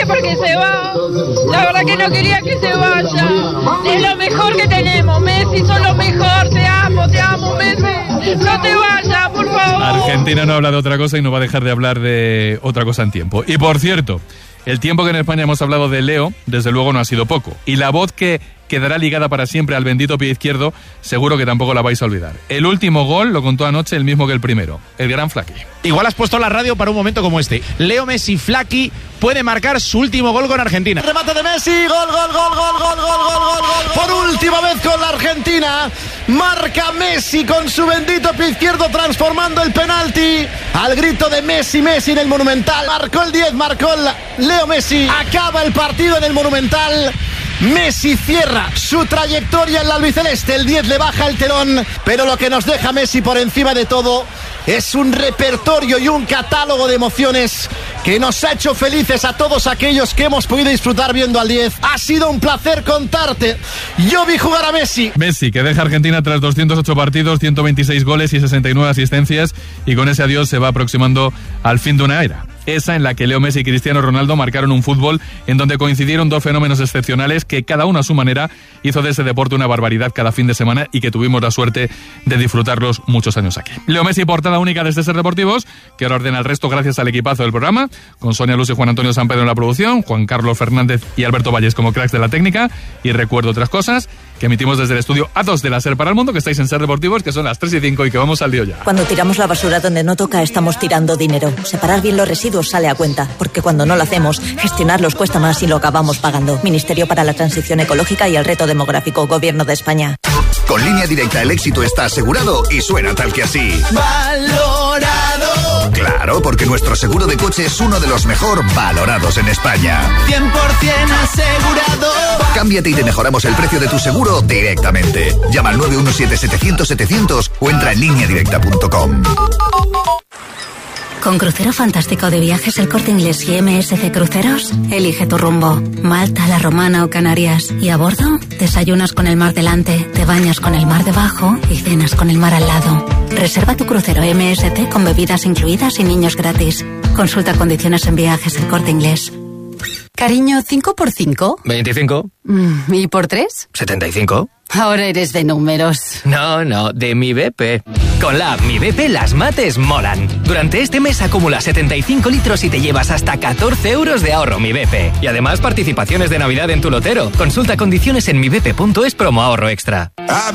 porque se va. La verdad que no quería que se vaya. Es lo mejor que tenemos. Messi, son lo mejor. Te amo, Messi. No te vayas, por favor. Argentina no habla de otra cosa y no va a dejar de hablar de otra cosa en tiempo. Y por cierto, el tiempo que en España hemos hablado de Leo, desde luego no ha sido poco. Y la voz que quedará ligada para siempre al bendito pie izquierdo, seguro que tampoco la vais a olvidar. El último gol lo contó anoche el mismo que el primero, el gran Flaqui. Igual has puesto la radio para un momento como este. Leo Messi Flaqui puede marcar su último gol con Argentina. Remate de Messi, gol. Por última vez con la Argentina. Marca Messi con su bendito pie izquierdo, transformando el penalti. Al grito de Messi en el Monumental. Marcó el 10, marcó Leo Messi. Acaba el partido en el Monumental. Messi cierra su trayectoria en la albiceleste. El 10 le baja el telón, pero lo que nos deja Messi por encima de todo es un repertorio y un catálogo de emociones que nos ha hecho felices a todos aquellos que hemos podido disfrutar viendo al 10. Ha sido un placer contarte. Yo vi jugar a Messi. Messi, que deja a Argentina tras 208 partidos, 126 goles y 69 asistencias, y con ese adiós se va aproximando al fin de una era. Esa en la que Leo Messi y Cristiano Ronaldo marcaron un fútbol en donde coincidieron dos fenómenos excepcionales que cada uno a su manera hizo de ese deporte una barbaridad cada fin de semana y que tuvimos la suerte de disfrutarlos muchos años aquí. Leo Messi, portada única de Ser Deportivos, que ahora ordena el resto gracias al equipazo del programa, con Sonia Luz y Juan Antonio San Pedro en la producción, Juan Carlos Fernández y Alberto Valles como cracks de la técnica, y recuerdo otras cosas que emitimos desde el estudio A2 de la SER para el Mundo, que estáis en Ser Deportivos, que son las 3:05 y que vamos al lío ya. Cuando tiramos la basura donde no toca, estamos tirando dinero. Separar bien los residuos sale a cuenta, porque cuando no lo hacemos, gestionarlos cuesta más y lo acabamos pagando. Ministerio para la Transición Ecológica y el Reto Demográfico, Gobierno de España. Con Línea Directa el éxito está asegurado y suena tal que así. Valorado. Claro, porque nuestro seguro de coche es uno de los mejor valorados en España. 100% asegurado. Cámbiate y te mejoramos el precio de tu seguro directamente. Llama al 917-700-700 o entra en lineadirecta.com. Con Crucero Fantástico de Viajes El Corte Inglés y MSC Cruceros, elige tu rumbo. Malta, La Romana o Canarias. Y a bordo, desayunas con el mar delante, te bañas con el mar debajo y cenas con el mar al lado. Reserva tu crucero MSC con bebidas incluidas y niños gratis. Consulta condiciones en Viajes El Corte Inglés. Cariño, ¿5 por 5? 25. ¿Y por 3? 75. Ahora eres de números. No, de Mi BP. Con la app Mi BP las mates molan. Durante este mes acumula 75 litros y te llevas hasta 14 euros de ahorro Mi BP. Y además participaciones de Navidad en tu lotero. Consulta condiciones en mibp.es promo ahorro extra.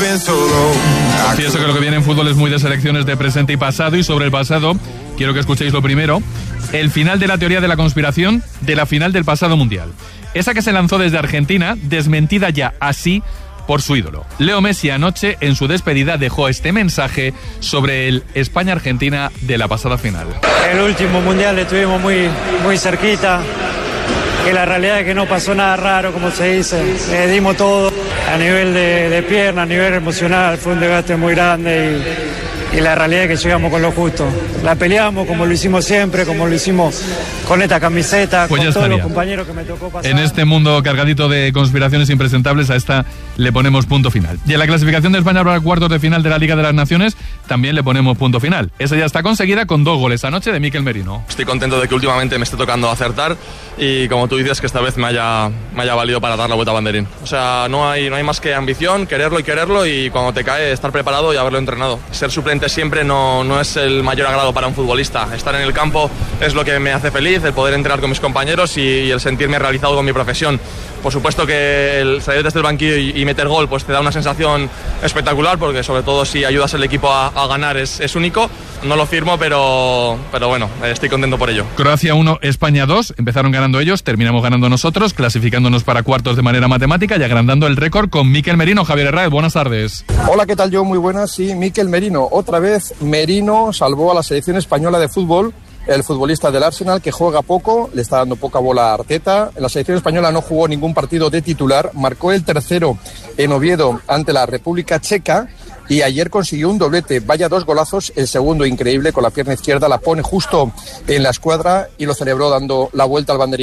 Pienso que lo que viene en fútbol es muy de selecciones de presente y pasado, y sobre el pasado quiero que escuchéis lo primero. El final de la teoría de la conspiración de la final del pasado mundial. Esa que se lanzó desde Argentina, desmentida ya así por su ídolo. Leo Messi anoche en su despedida dejó este mensaje sobre el España-Argentina de la pasada final. El último mundial estuvimos muy cerquita, que la realidad es que no pasó nada raro, como se dice. Dimos todo a nivel de pierna, a nivel emocional, fue un desgaste muy grande y la realidad es que llegamos con lo justo. La peleamos como lo hicimos siempre, como lo hicimos con esta camiseta, pues con todos los compañeros que me tocó pasar. En este mundo cargadito de conspiraciones impresentables, a esta le ponemos punto final. Y en la clasificación de España para cuartos de final de la Liga de las Naciones también le ponemos punto final. Esa ya está conseguida con 2 goles anoche de Mikel Merino. Estoy contento de que últimamente me esté tocando acertar y, como tú dices, que esta vez me haya valido para dar la vuelta a banderín. O sea, no hay más que ambición, quererlo y cuando te cae estar preparado y haberlo entrenado. Ser suplente siempre no es el mayor agrado para un futbolista. Estar en el campo es lo que me hace feliz, el poder entrenar con mis compañeros y el sentirme realizado con mi profesión. Por supuesto que el salir desde el banquillo y meter gol pues te da una sensación espectacular, porque sobre todo si ayudas al equipo a ganar es único. No lo firmo, pero bueno, estoy contento por ello. Croacia 1, España 2, empezaron ganando ellos, terminamos ganando nosotros, clasificándonos para cuartos de manera matemática y agrandando el récord con Mikel Merino. Javier Herráez, buenas tardes. Hola, ¿qué tal? Yo muy buenas, sí, Mikel Merino. Otra vez Merino salvó a la selección española de fútbol. El futbolista del Arsenal, que juega poco, le está dando poca bola a Arteta. En la selección española no jugó ningún partido de titular, marcó el tercero en Oviedo ante la República Checa y ayer consiguió un doblete. Vaya 2 golazos, el segundo increíble, con la pierna izquierda la pone justo en la escuadra y lo celebró dando la vuelta al banderín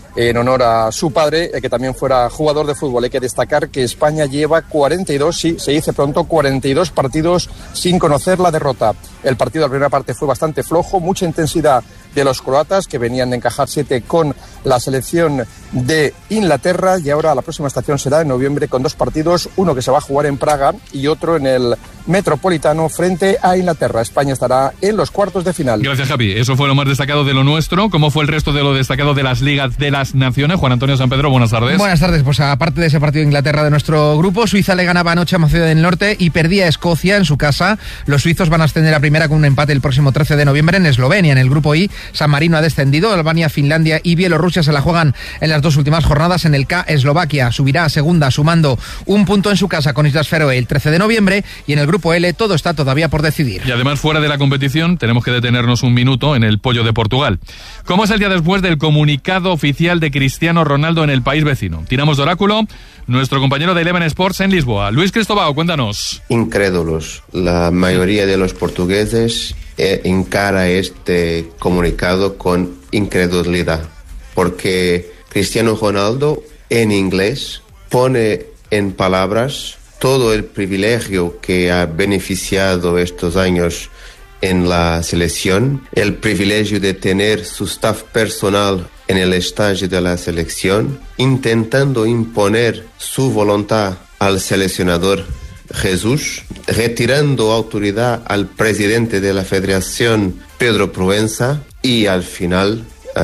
en honor a su padre, que también fuera jugador de fútbol. Hay que destacar que España lleva 42, sí, se dice pronto, 42 partidos sin conocer la derrota. El partido de la primera parte fue bastante flojo, mucha intensidad de los croatas, que venían de encajar 7 con la selección de Inglaterra, y ahora la próxima estación será en noviembre con 2 partidos, uno que se va a jugar en Praga y otro en el Metropolitano frente a Inglaterra. España estará en los cuartos de final. Gracias, Javi. Eso fue lo más destacado de lo nuestro. ¿Cómo fue el resto de lo destacado de las ligas de las naciones? Juan Antonio San Pedro, buenas tardes. Buenas tardes. Pues aparte de ese partido de Inglaterra de nuestro grupo, Suiza le ganaba anoche a Macedonia del Norte y perdía a Escocia en su casa. Los suizos van a ascender a primera con un empate el próximo 13 de noviembre en Eslovenia. En el grupo I, San Marino ha descendido. Albania, Finlandia y Bielorrusia se la juegan en las 2 últimas jornadas. En el K, Eslovaquia subirá a segunda sumando un punto en su casa con Islas Feroe el 13 de noviembre. Y en el grupo L todo está todavía por decidir. Y además, fuera de la competición, tenemos que detenernos un minuto en el pollo de Portugal. ¿Cómo es el día después del comunicado oficial de Cristiano Ronaldo en el país vecino? Tiramos de oráculo. Nuestro compañero de Eleven Sports en Lisboa, Luis Cristóbal, cuéntanos. Incrédulos. La mayoría de los portugueses encara este comunicado con incredulidad, porque Cristiano Ronaldo en inglés pone en palabras todo el privilegio que ha beneficiado estos años en la selección, el privilegio de tener su staff personal en el estadio de la selección, intentando imponer su voluntad al seleccionador Jesús, retirando autoridad al presidente de la Federación, Pedro Proença, y al final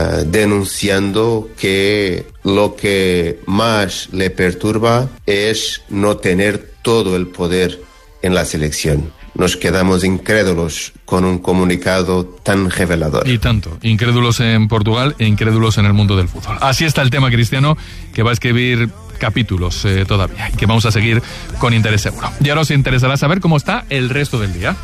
denunciando que lo que más le perturba es no tener todo el poder en la selección. Nos quedamos incrédulos con un comunicado tan revelador. Y tanto, incrédulos en Portugal e incrédulos en el mundo del fútbol. Así está el tema, Cristiano, que va a escribir capítulos todavía y que vamos a seguir con interés seguro. Y ahora os interesará saber cómo está el resto del día.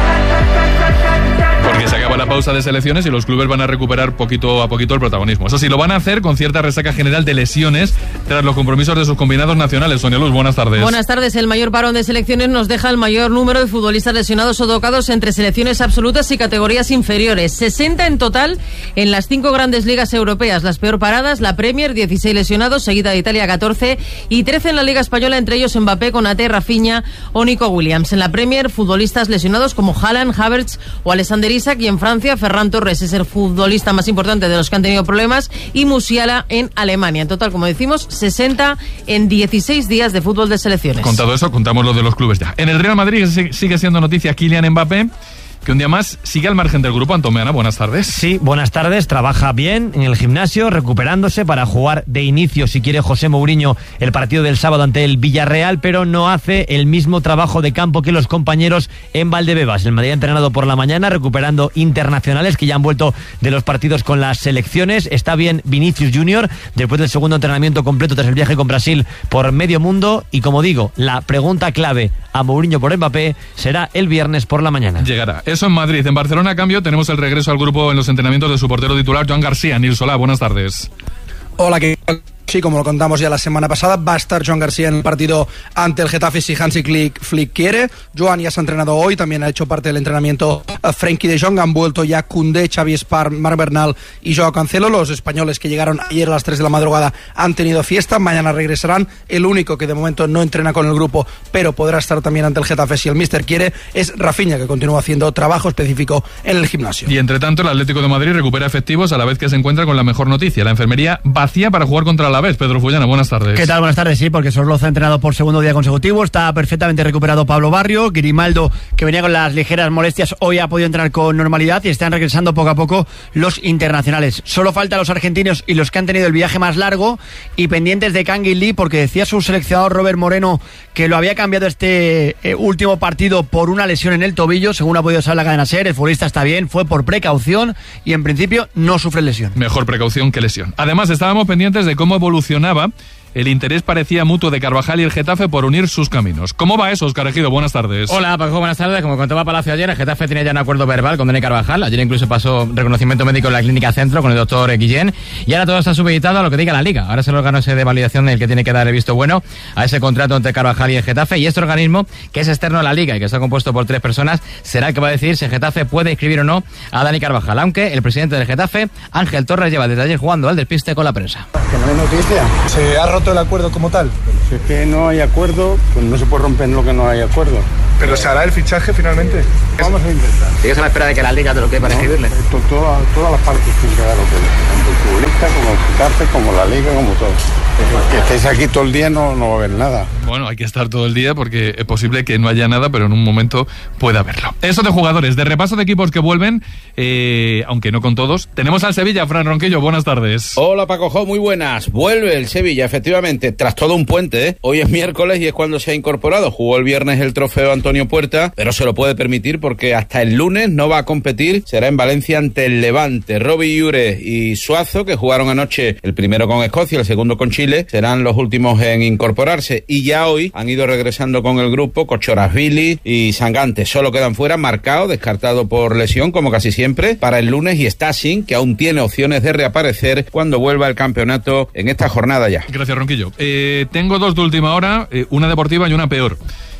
Porque se acaba la pausa de selecciones y los clubes van a recuperar poquito a poquito el protagonismo. Eso sí, lo van a hacer con cierta resaca general de lesiones tras los compromisos de sus combinados nacionales. Sonia Luz, buenas tardes. Buenas tardes. El mayor parón de selecciones nos deja el mayor número de futbolistas lesionados o tocados entre selecciones absolutas y categorías inferiores. 60 en total en las 5 grandes ligas europeas. Las peor paradas, la Premier, 16 lesionados, seguida de Italia, 14, y 13 en la Liga Española, entre ellos Mbappé, Konaté, Rafinha o Nico Williams. En la Premier, futbolistas lesionados como Haaland, Havertz o Alexander Isak, y en Francia, Ferran Torres es el futbolista más importante de los que han tenido problemas, y Musiala en Alemania. En total, como decimos, 60 en 16 días de fútbol de selecciones. Contado eso, contamos lo de los clubes ya. En el Real Madrid sigue siendo noticia Kylian Mbappé, que un día más sigue al margen del grupo. Antomeana, buenas tardes. Sí, buenas tardes. Trabaja bien en el gimnasio, recuperándose para jugar de inicio, si quiere, José Mourinho el partido del sábado ante el Villarreal, pero no hace el mismo trabajo de campo que los compañeros en Valdebebas. El Madrid ha entrenado por la mañana, recuperando internacionales que ya han vuelto de los partidos con las selecciones. Está bien Vinicius Junior, después del segundo entrenamiento completo tras el viaje con Brasil por medio mundo. Y como digo, la pregunta clave a Mourinho por Mbappé será el viernes por la mañana. Llegará. Eso en Madrid. En Barcelona, a cambio, tenemos el regreso al grupo en los entrenamientos de su portero titular, Joan García. Nil Solá, buenas tardes. Hola, ¿qué tal? Sí, como lo contamos ya la semana pasada, va a estar Joan García en el partido ante el Getafe si Hansi Flick quiere. Joan ya se ha entrenado hoy, también ha hecho parte del entrenamiento Frenkie de Jong. Han vuelto ya Koundé, Xavi Espar, Marc Bernal y Joao Cancelo. Los españoles que llegaron ayer a las 3 de la madrugada han tenido fiesta, mañana regresarán. El único que de momento no entrena con el grupo, pero podrá estar también ante el Getafe si el míster quiere, es Rafinha, que continúa haciendo trabajo específico en el gimnasio. Y entre tanto, el Atlético de Madrid recupera efectivos a la vez que se encuentra con la mejor noticia: la enfermería vacía para jugar contra la vez. Pedro Fullana, buenas tardes. ¿Qué tal? Buenas tardes, sí, porque Sorloza ha entrenado por segundo día consecutivo, está perfectamente recuperado Pablo Barrio, Grimaldo, que venía con las ligeras molestias, hoy ha podido entrenar con normalidad y están regresando poco a poco los internacionales. Solo faltan los argentinos y los que han tenido el viaje más largo y pendientes de Kangin Lee, porque decía su seleccionador Robert Moreno que lo había cambiado este último partido por una lesión en el tobillo, según ha podido saber la cadena SER. El futbolista está bien, fue por precaución y en principio no sufre lesión. Mejor precaución que lesión. Además, estábamos pendientes de cómo evolucionaba el interés parecía mutuo de Carvajal y el Getafe por unir sus caminos. ¿Cómo va eso, Óscar Ejido? Buenas tardes. Hola, Paco, buenas tardes. Como contaba Palacio ayer, el Getafe tenía ya un acuerdo verbal con Dani Carvajal. Ayer incluso pasó reconocimiento médico en la Clínica Centro con el doctor Guillén. Y ahora todo está supeditado a lo que diga la Liga. Ahora es el órgano ese de validación el que tiene que dar el visto bueno a ese contrato entre Carvajal y el Getafe. Y este organismo, que es externo a la Liga y que está compuesto por 3 personas, será el que va a decidir si el Getafe puede inscribir o no a Dani Carvajal. Aunque el presidente del Getafe, Ángel Torres, lleva desde ayer jugando al despiste con la prensa. Que no hay noticia. ¿Se ha roto el acuerdo como tal? Pero si es que no hay acuerdo, pues no se puede romper lo que no hay acuerdo. ¿Pero se hará el fichaje finalmente? Vamos a intentar. ¿Sigues a la espera de que la Liga te lo quede para escribirle? Todas las partes tienen que dar lo que tanto el futbolista como el Getafe, como la Liga, como todo. Que estéis aquí todo el día no va a haber nada. Bueno, hay que estar todo el día porque es posible que no haya nada, pero en un momento pueda haberlo. Eso de jugadores, de repaso de equipos que vuelven, aunque no con todos. Tenemos al Sevilla, Fran Ronquillo, buenas tardes. Hola Paco Jo, muy buenas. Vuelve el Sevilla, efectivamente, tras todo un puente, ¿eh? Hoy es miércoles y es cuando se ha incorporado. Jugó el viernes el trofeo Antonio Puerta, pero se lo puede permitir porque hasta el lunes no va a competir. Será en Valencia ante el Levante. Robbie Ure y Suazo, que jugaron anoche el primero con Escocia, el segundo con Chile, serán los últimos en incorporarse. Y ya hoy han ido regresando con el grupo Cochorasvili y Sangante. Solo quedan fuera Marcao, descartado por lesión, como casi siempre, para el lunes, y Stassin, que aún tiene opciones de reaparecer cuando vuelva el campeonato en esta jornada ya. Gracias, Ronquillo. Tengo 2 de última hora, una deportiva y una peor.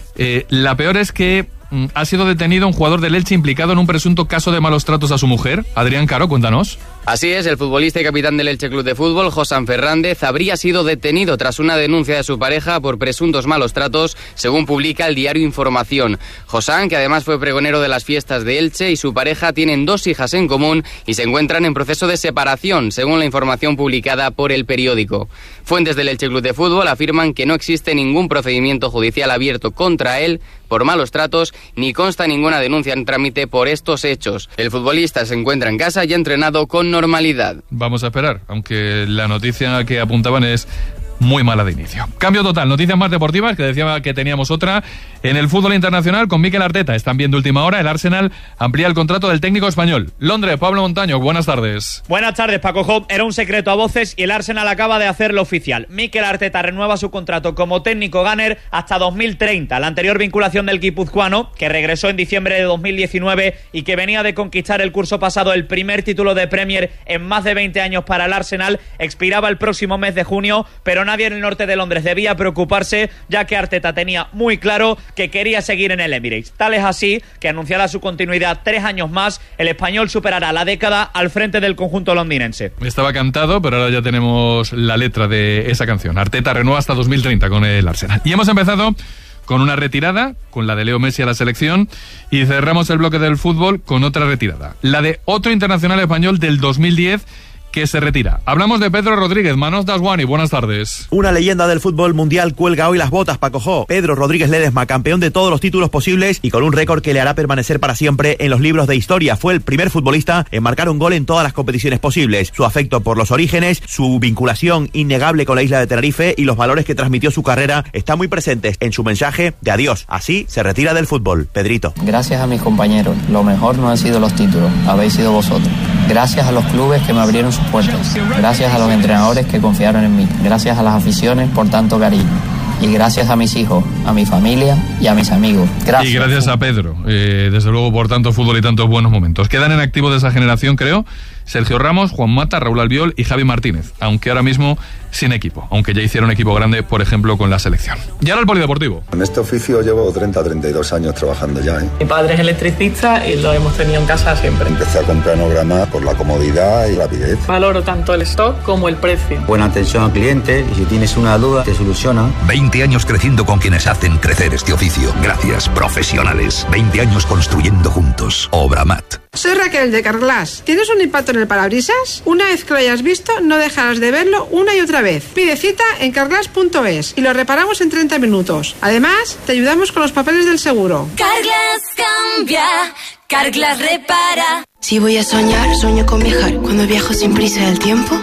La peor es que ha sido detenido un jugador del Elche implicado en un presunto caso de malos tratos a su mujer. Adrián Caro, cuéntanos. Así es, el futbolista y capitán del Elche Club de Fútbol, Josán Fernández, habría sido detenido tras una denuncia de su pareja por presuntos malos tratos, según publica el diario Información. Josán, que además fue pregonero de las fiestas de Elche, y su pareja tienen 2 hijas en común y se encuentran en proceso de separación, según la información publicada por El Periódico. Fuentes del Elche Club de Fútbol afirman que no existe ningún procedimiento judicial abierto contra él por malos tratos, ni consta ninguna denuncia en trámite por estos hechos. El futbolista se encuentra en casa y ha entrenado con normalidad. Vamos a esperar, aunque la noticia que apuntaban es muy mala de inicio. Cambio total, noticias más deportivas, que decía que teníamos otra. En el fútbol internacional, con Mikel Arteta, están viendo última hora, el Arsenal amplía el contrato del técnico español. Londres, Pablo Montaño, buenas tardes. Buenas tardes, Paco Job. Era un secreto a voces y el Arsenal acaba de hacerlo oficial. Mikel Arteta renueva su contrato como técnico gunner hasta 2030. La anterior vinculación del guipuzcoano, que regresó en diciembre de 2019 y que venía de conquistar el curso pasado el primer título de Premier en más de 20 años para el Arsenal, expiraba el próximo mes de junio, pero nadie en el norte de Londres debía preocuparse, ya que Arteta tenía muy claro que quería seguir en el Emirates. Tal es así que anunciará su continuidad 3 años más. El español superará la década al frente del conjunto londinense. Estaba cantado, pero ahora ya tenemos la letra de esa canción. Arteta renueva hasta 2030 con el Arsenal. Y hemos empezado con una retirada, con la de Leo Messi a la selección, y cerramos el bloque del fútbol con otra retirada, la de otro internacional español del 2010 que se retira. Hablamos de Pedro Rodríguez. Manos Daswani, buenas tardes. Una leyenda del fútbol mundial cuelga hoy las botas, Paco Jo. Pedro Rodríguez Ledesma, campeón de todos los títulos posibles y con un récord que le hará permanecer para siempre en los libros de historia. Fue el primer futbolista en marcar un gol en todas las competiciones posibles. Su afecto por los orígenes, su vinculación innegable con la isla de Tenerife y los valores que transmitió su carrera están muy presentes en su mensaje de adiós. Así se retira del fútbol. Pedrito. Gracias a mis compañeros. Lo mejor no han sido los títulos, habéis sido vosotros. Gracias a los clubes que me abrieron sus puertas. Gracias a los entrenadores que confiaron en mí. Gracias a las aficiones por tanto cariño. Y gracias a mis hijos, a mi familia y a mis amigos. Gracias. Y gracias a Pedro, desde luego, por tanto fútbol y tantos buenos momentos. Quedan en activo de esa generación, creo, Sergio Ramos, Juan Mata, Raúl Albiol y Javi Martínez, aunque ahora mismo sin equipo, aunque ya hicieron equipo grande, por ejemplo, con la selección. Y ahora el polideportivo. En este oficio llevo 32 años trabajando ya. Mi padre es electricista y lo hemos tenido en casa siempre. Empecé a comprar Nograma por la comodidad y rapidez. Valoro tanto el stock como el precio. Buena atención al cliente y si tienes una duda te soluciona. 20 años creciendo con quienes hacen crecer este oficio. Gracias, profesionales. 20 años construyendo juntos. Obramat. Soy Raquel de Carglass. ¿Tienes un impacto en el parabrisas? Una vez que lo hayas visto, no dejarás de verlo una y otra vez. Pide cita en carglass.es y lo reparamos en 30 minutos. Además, te ayudamos con los papeles del seguro. Carglass cambia, Carglass repara. Si voy a soñar, sueño con viajar. Cuando viajo sin prisa del tiempo,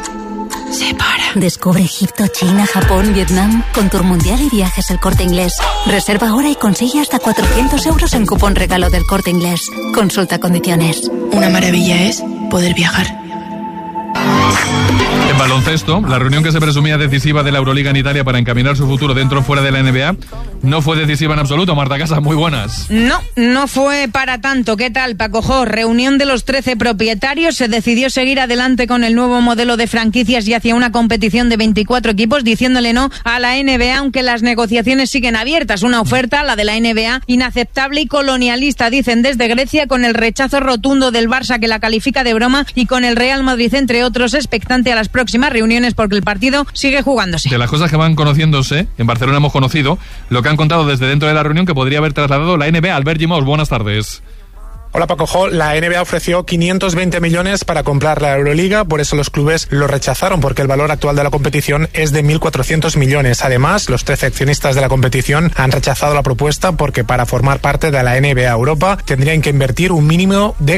se para. Descubre Egipto, China, Japón, Vietnam con Tour Mundial y Viajes El Corte Inglés. Reserva ahora y consigue hasta 400 euros en cupón regalo del Corte Inglés. Consulta condiciones. Una maravilla es poder viajar. Baloncesto, la reunión que se presumía decisiva de la Euroliga en Italia para encaminar su futuro dentro o fuera de la NBA, no fue decisiva en absoluto. Marta Casas, muy buenas. No fue para tanto. ¿Qué tal, Paco Jo? Reunión de los 13 propietarios. Se decidió seguir adelante con el nuevo modelo de franquicias y hacia una competición de 24 equipos, diciéndole no a la NBA, aunque las negociaciones siguen abiertas. Una oferta, la de la NBA, inaceptable y colonialista, dicen desde Grecia, con el rechazo rotundo del Barça, que la califica de broma, y con el Real Madrid, entre otros, expectante a las próximas reuniones porque el partido sigue jugándose. De las cosas que van conociéndose, en Barcelona hemos conocido lo que han contado desde dentro de la reunión que podría haber trasladado la NBA. Albert Gimós, buenas tardes. Hola Paco Jo, la NBA ofreció 520 millones para comprar la Euroliga, por eso los clubes lo rechazaron, porque el valor actual de la competición es de 1.400 millones. Además, los 13 accionistas de la competición han rechazado la propuesta porque para formar parte de la NBA Europa tendrían que invertir un mínimo de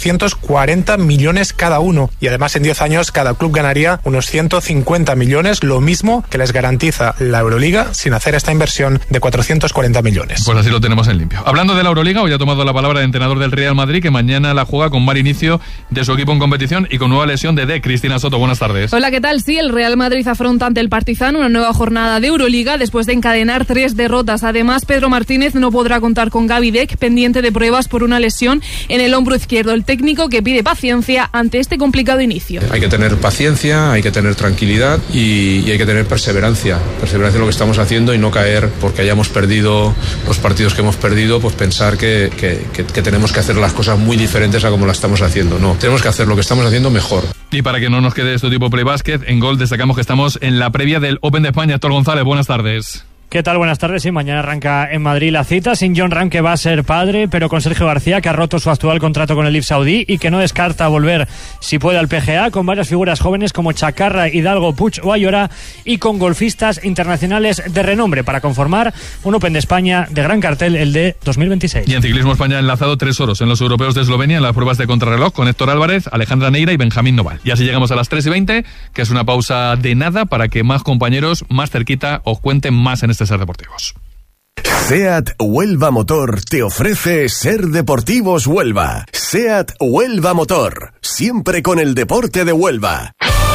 440 millones cada uno, y además en 10 años cada club ganaría unos 150 millones, lo mismo que les garantiza la Euroliga sin hacer esta inversión de 440 millones. Pues así lo tenemos en limpio. Hablando de la Euroliga, hoy ha tomado la palabra el entrenador del Real Madrid, que mañana la juega con mal inicio de su equipo en competición y con nueva lesión de Cristina Soto. Buenas tardes. Hola, ¿qué tal? Sí, el Real Madrid afronta ante el Partizan una nueva jornada de Euroliga después de encadenar 3 derrotas. Además, Pedro Martínez no podrá contar con Gavi Deck, pendiente de pruebas por una lesión en el hombro izquierdo. El técnico que pide paciencia ante este complicado inicio. Hay que tener paciencia, hay que tener tranquilidad y hay que tener perseverancia. Perseverancia en lo que estamos haciendo y no caer porque hayamos perdido los partidos que hemos perdido, pues pensar que tenemos que hacer las cosas muy diferentes a como las estamos haciendo. No, tenemos que hacer lo que estamos haciendo mejor. Y para que no nos quede esto tipo Play Basket, en Gol destacamos que estamos en la previa del Open de España. Héctor González, buenas tardes. ¿Qué tal? Buenas tardes. Sí, mañana arranca en Madrid la cita, sin John Ram, que va a ser padre, pero con Sergio García, que ha roto su actual contrato con el IF Saudí y que no descarta volver, si puede, al PGA, con varias figuras jóvenes como Chacarra, Hidalgo, Puig o Ayora, y con golfistas internacionales de renombre para conformar un Open de España de gran cartel, el de 2026. Y en ciclismo, España ha enlazado 3 oros en los europeos de Eslovenia en las pruebas de contrarreloj con Héctor Álvarez, Alejandra Neira y Benjamín Noval. Y así llegamos a las 3:20, que es una pausa de nada para que más compañeros más cerquita os cuenten más en este Ser Deportivos. SEAT Huelva Motor te ofrece Ser Deportivos Huelva. SEAT Huelva Motor, siempre con el deporte de Huelva.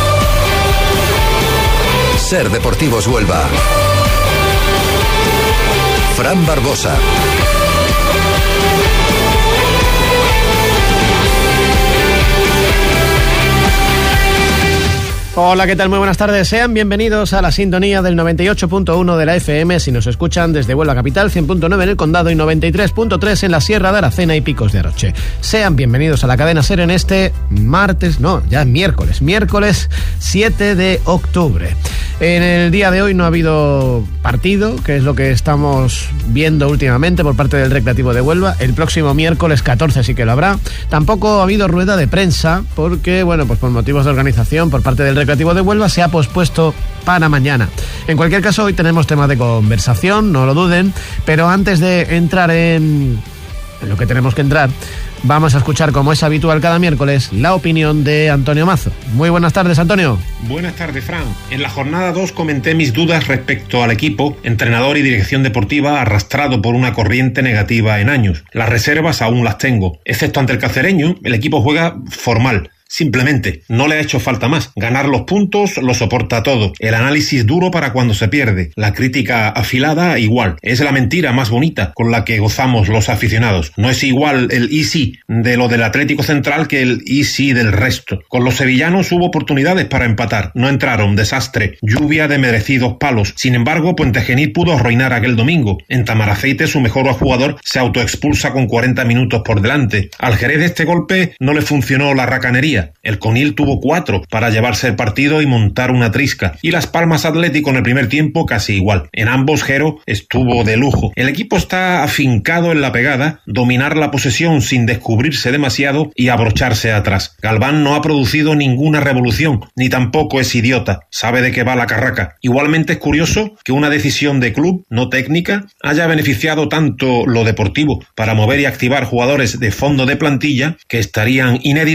Ser Deportivos Huelva. Fran Barbosa. Hola, ¿qué tal? Muy buenas tardes. Sean bienvenidos a la sintonía del 98.1 de la FM si nos escuchan desde Huelva Capital, 100.9 en el Condado y 93.3 en la Sierra de Aracena y Picos de Aroche. Sean bienvenidos a la cadena SER en este miércoles 7 de octubre. En el día de hoy no ha habido partido, que es lo que estamos viendo últimamente por parte del Recreativo de Huelva. El próximo miércoles 14 sí que lo habrá. Tampoco ha habido rueda de prensa porque, bueno, pues por motivos de organización por parte del Recreativo de Huelva se ha pospuesto para mañana. En cualquier caso, hoy tenemos temas de conversación, no lo duden, pero antes de entrar en lo que tenemos que entrar, vamos a escuchar, como es habitual cada miércoles, la opinión de Antonio Mazo. Muy buenas tardes, Antonio. Buenas tardes, Fran. En la jornada 2 comenté mis dudas respecto al equipo, entrenador y dirección deportiva arrastrado por una corriente negativa en años. Las reservas aún las tengo. Excepto ante el Cacereño, el equipo juega formal. Simplemente, no le ha hecho falta más. Ganar los puntos lo soporta todo. El análisis duro para cuando se pierde. La crítica afilada igual. Es la mentira más bonita con la que gozamos los aficionados. No es igual el easy de lo del Atlético Central que el easy del resto. Con los sevillanos hubo oportunidades para empatar. No entraron. Desastre. Lluvia de merecidos palos. Sin embargo, Puente Genil pudo arruinar aquel domingo. En Tamaraceite, su mejor jugador se autoexpulsa con 40 minutos por delante. Al Jerez de este golpe no le funcionó la racanería. El Conil tuvo 4 para llevarse el partido y montar una trisca. Y Las Palmas Atlético en el primer tiempo casi igual. En ambos Jero estuvo de lujo. El equipo está afincado en la pegada, dominar la posesión sin descubrirse demasiado y abrocharse atrás. Galván no ha producido ninguna revolución, ni tampoco es idiota. Sabe de qué va la carraca. Igualmente es curioso que una decisión de club, no técnica, haya beneficiado tanto lo deportivo para mover y activar jugadores de fondo de plantilla que estarían inéditos,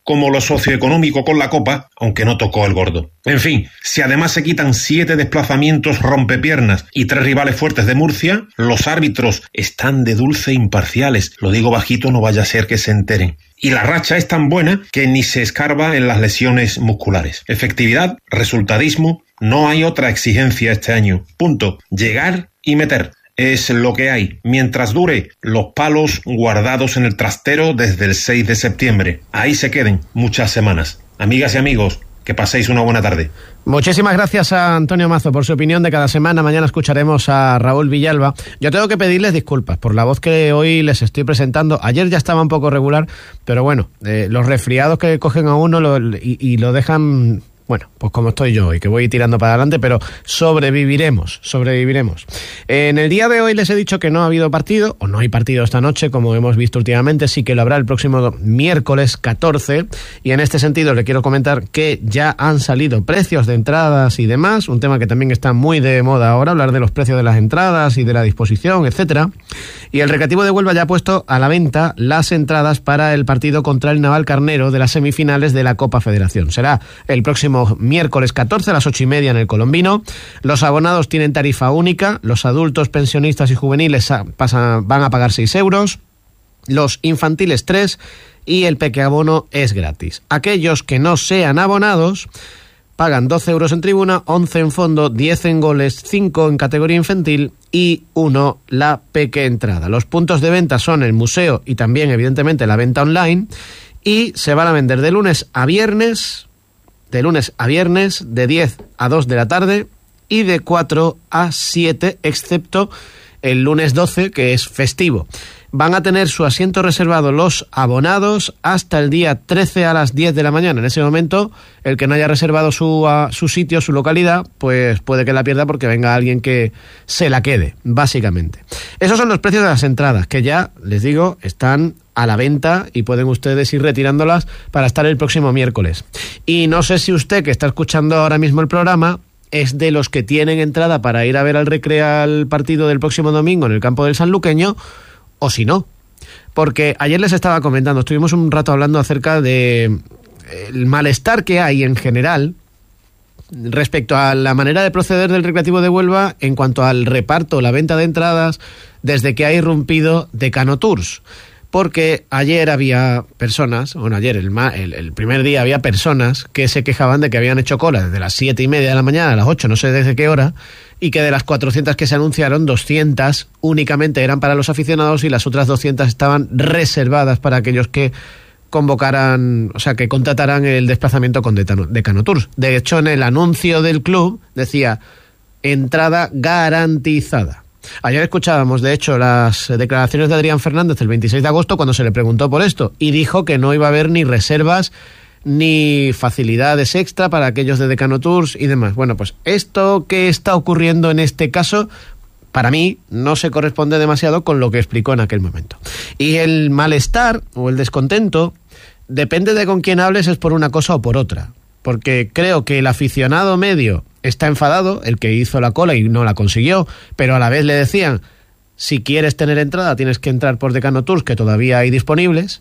como lo socioeconómico con la Copa, aunque no tocó el gordo. En fin, si además se quitan 7 desplazamientos rompepiernas y 3 rivales fuertes de Murcia, los árbitros están de dulce imparciales. Lo digo bajito, no vaya a ser que se enteren. Y la racha es tan buena que ni se escarba en las lesiones musculares. Efectividad, resultadismo, no hay otra exigencia este año. Punto. Llegar y meter. Es lo que hay, mientras dure los palos guardados en el trastero desde el 6 de septiembre. Ahí se queden muchas semanas. Amigas y amigos, que paséis una buena tarde. Muchísimas gracias a Antonio Mazo por su opinión de cada semana. Mañana escucharemos a Raúl Villalba. Yo tengo que pedirles disculpas por la voz que hoy les estoy presentando. Ayer ya estaba un poco regular, pero bueno, los resfriados que cogen a uno y lo dejan... Bueno, pues como estoy yo y que voy tirando para adelante, pero sobreviviremos. En el día de hoy les he dicho que no ha habido partido, o no hay partido esta noche, como hemos visto últimamente, sí que lo habrá el próximo miércoles 14, y en este sentido le quiero comentar que ya han salido precios de entradas y demás, un tema que también está muy de moda ahora, hablar de los precios de las entradas y de la disposición, etcétera. Y el Recreativo de Huelva ya ha puesto a la venta las entradas para el partido contra el Navalcarnero de las semifinales de la Copa Federación. Será el próximo miércoles 14 a las 8:30 en el Colombino. Los abonados tienen tarifa única, los adultos, pensionistas y juveniles van a pagar 6 euros, los infantiles 3 y el pequeabono es gratis. Aquellos que no sean abonados pagan 12 euros en tribuna, 11 en fondo, 10 en goles, 5 en categoría infantil y 1 la pequeentrada. Los puntos de venta son el museo y también evidentemente la venta online, y se van a vender de lunes a viernes de 10 a 2 de la tarde y de 4 a 7, excepto el lunes 12, que es festivo. Van a tener su asiento reservado los abonados hasta el día 13 a las 10 de la mañana. En ese momento, el que no haya reservado su sitio, su localidad, pues puede que la pierda porque venga alguien que se la quede, básicamente. Esos son los precios de las entradas, que ya, les digo, están a la venta y pueden ustedes ir retirándolas para estar el próximo miércoles. Y no sé si usted, que está escuchando ahora mismo el programa, es de los que tienen entrada para ir a ver al partido del próximo domingo en el campo del Sanluqueño, o si no. Porque ayer les estaba comentando, estuvimos un rato hablando acerca de el malestar que hay en general respecto a la manera de proceder del Recreativo de Huelva en cuanto al reparto, la venta de entradas, desde que ha irrumpido Decano Tours. Porque ayer había personas, el primer día había personas que se quejaban de que habían hecho cola desde las 7:30 de la mañana a las 8, no sé desde qué hora, y que de las 400 que se anunciaron, 200 únicamente eran para los aficionados y las otras 200 estaban reservadas para aquellos que convocaran, o sea, que contrataran el desplazamiento con Decano Tours. De hecho, en el anuncio del club decía entrada garantizada. Ayer escuchábamos, de hecho, las declaraciones de Adrián Fernández el 26 de agosto cuando se le preguntó por esto y dijo que no iba a haber ni reservas ni facilidades extra para aquellos de Decano Tours y demás. Bueno, pues esto que está ocurriendo en este caso, para mí, no se corresponde demasiado con lo que explicó en aquel momento. Y el malestar o el descontento, depende de con quién hables, es por una cosa o por otra. Porque creo que el aficionado medio está enfadado, el que hizo la cola y no la consiguió, pero a la vez le decían, si quieres tener entrada tienes que entrar por Decano Tours, que todavía hay disponibles,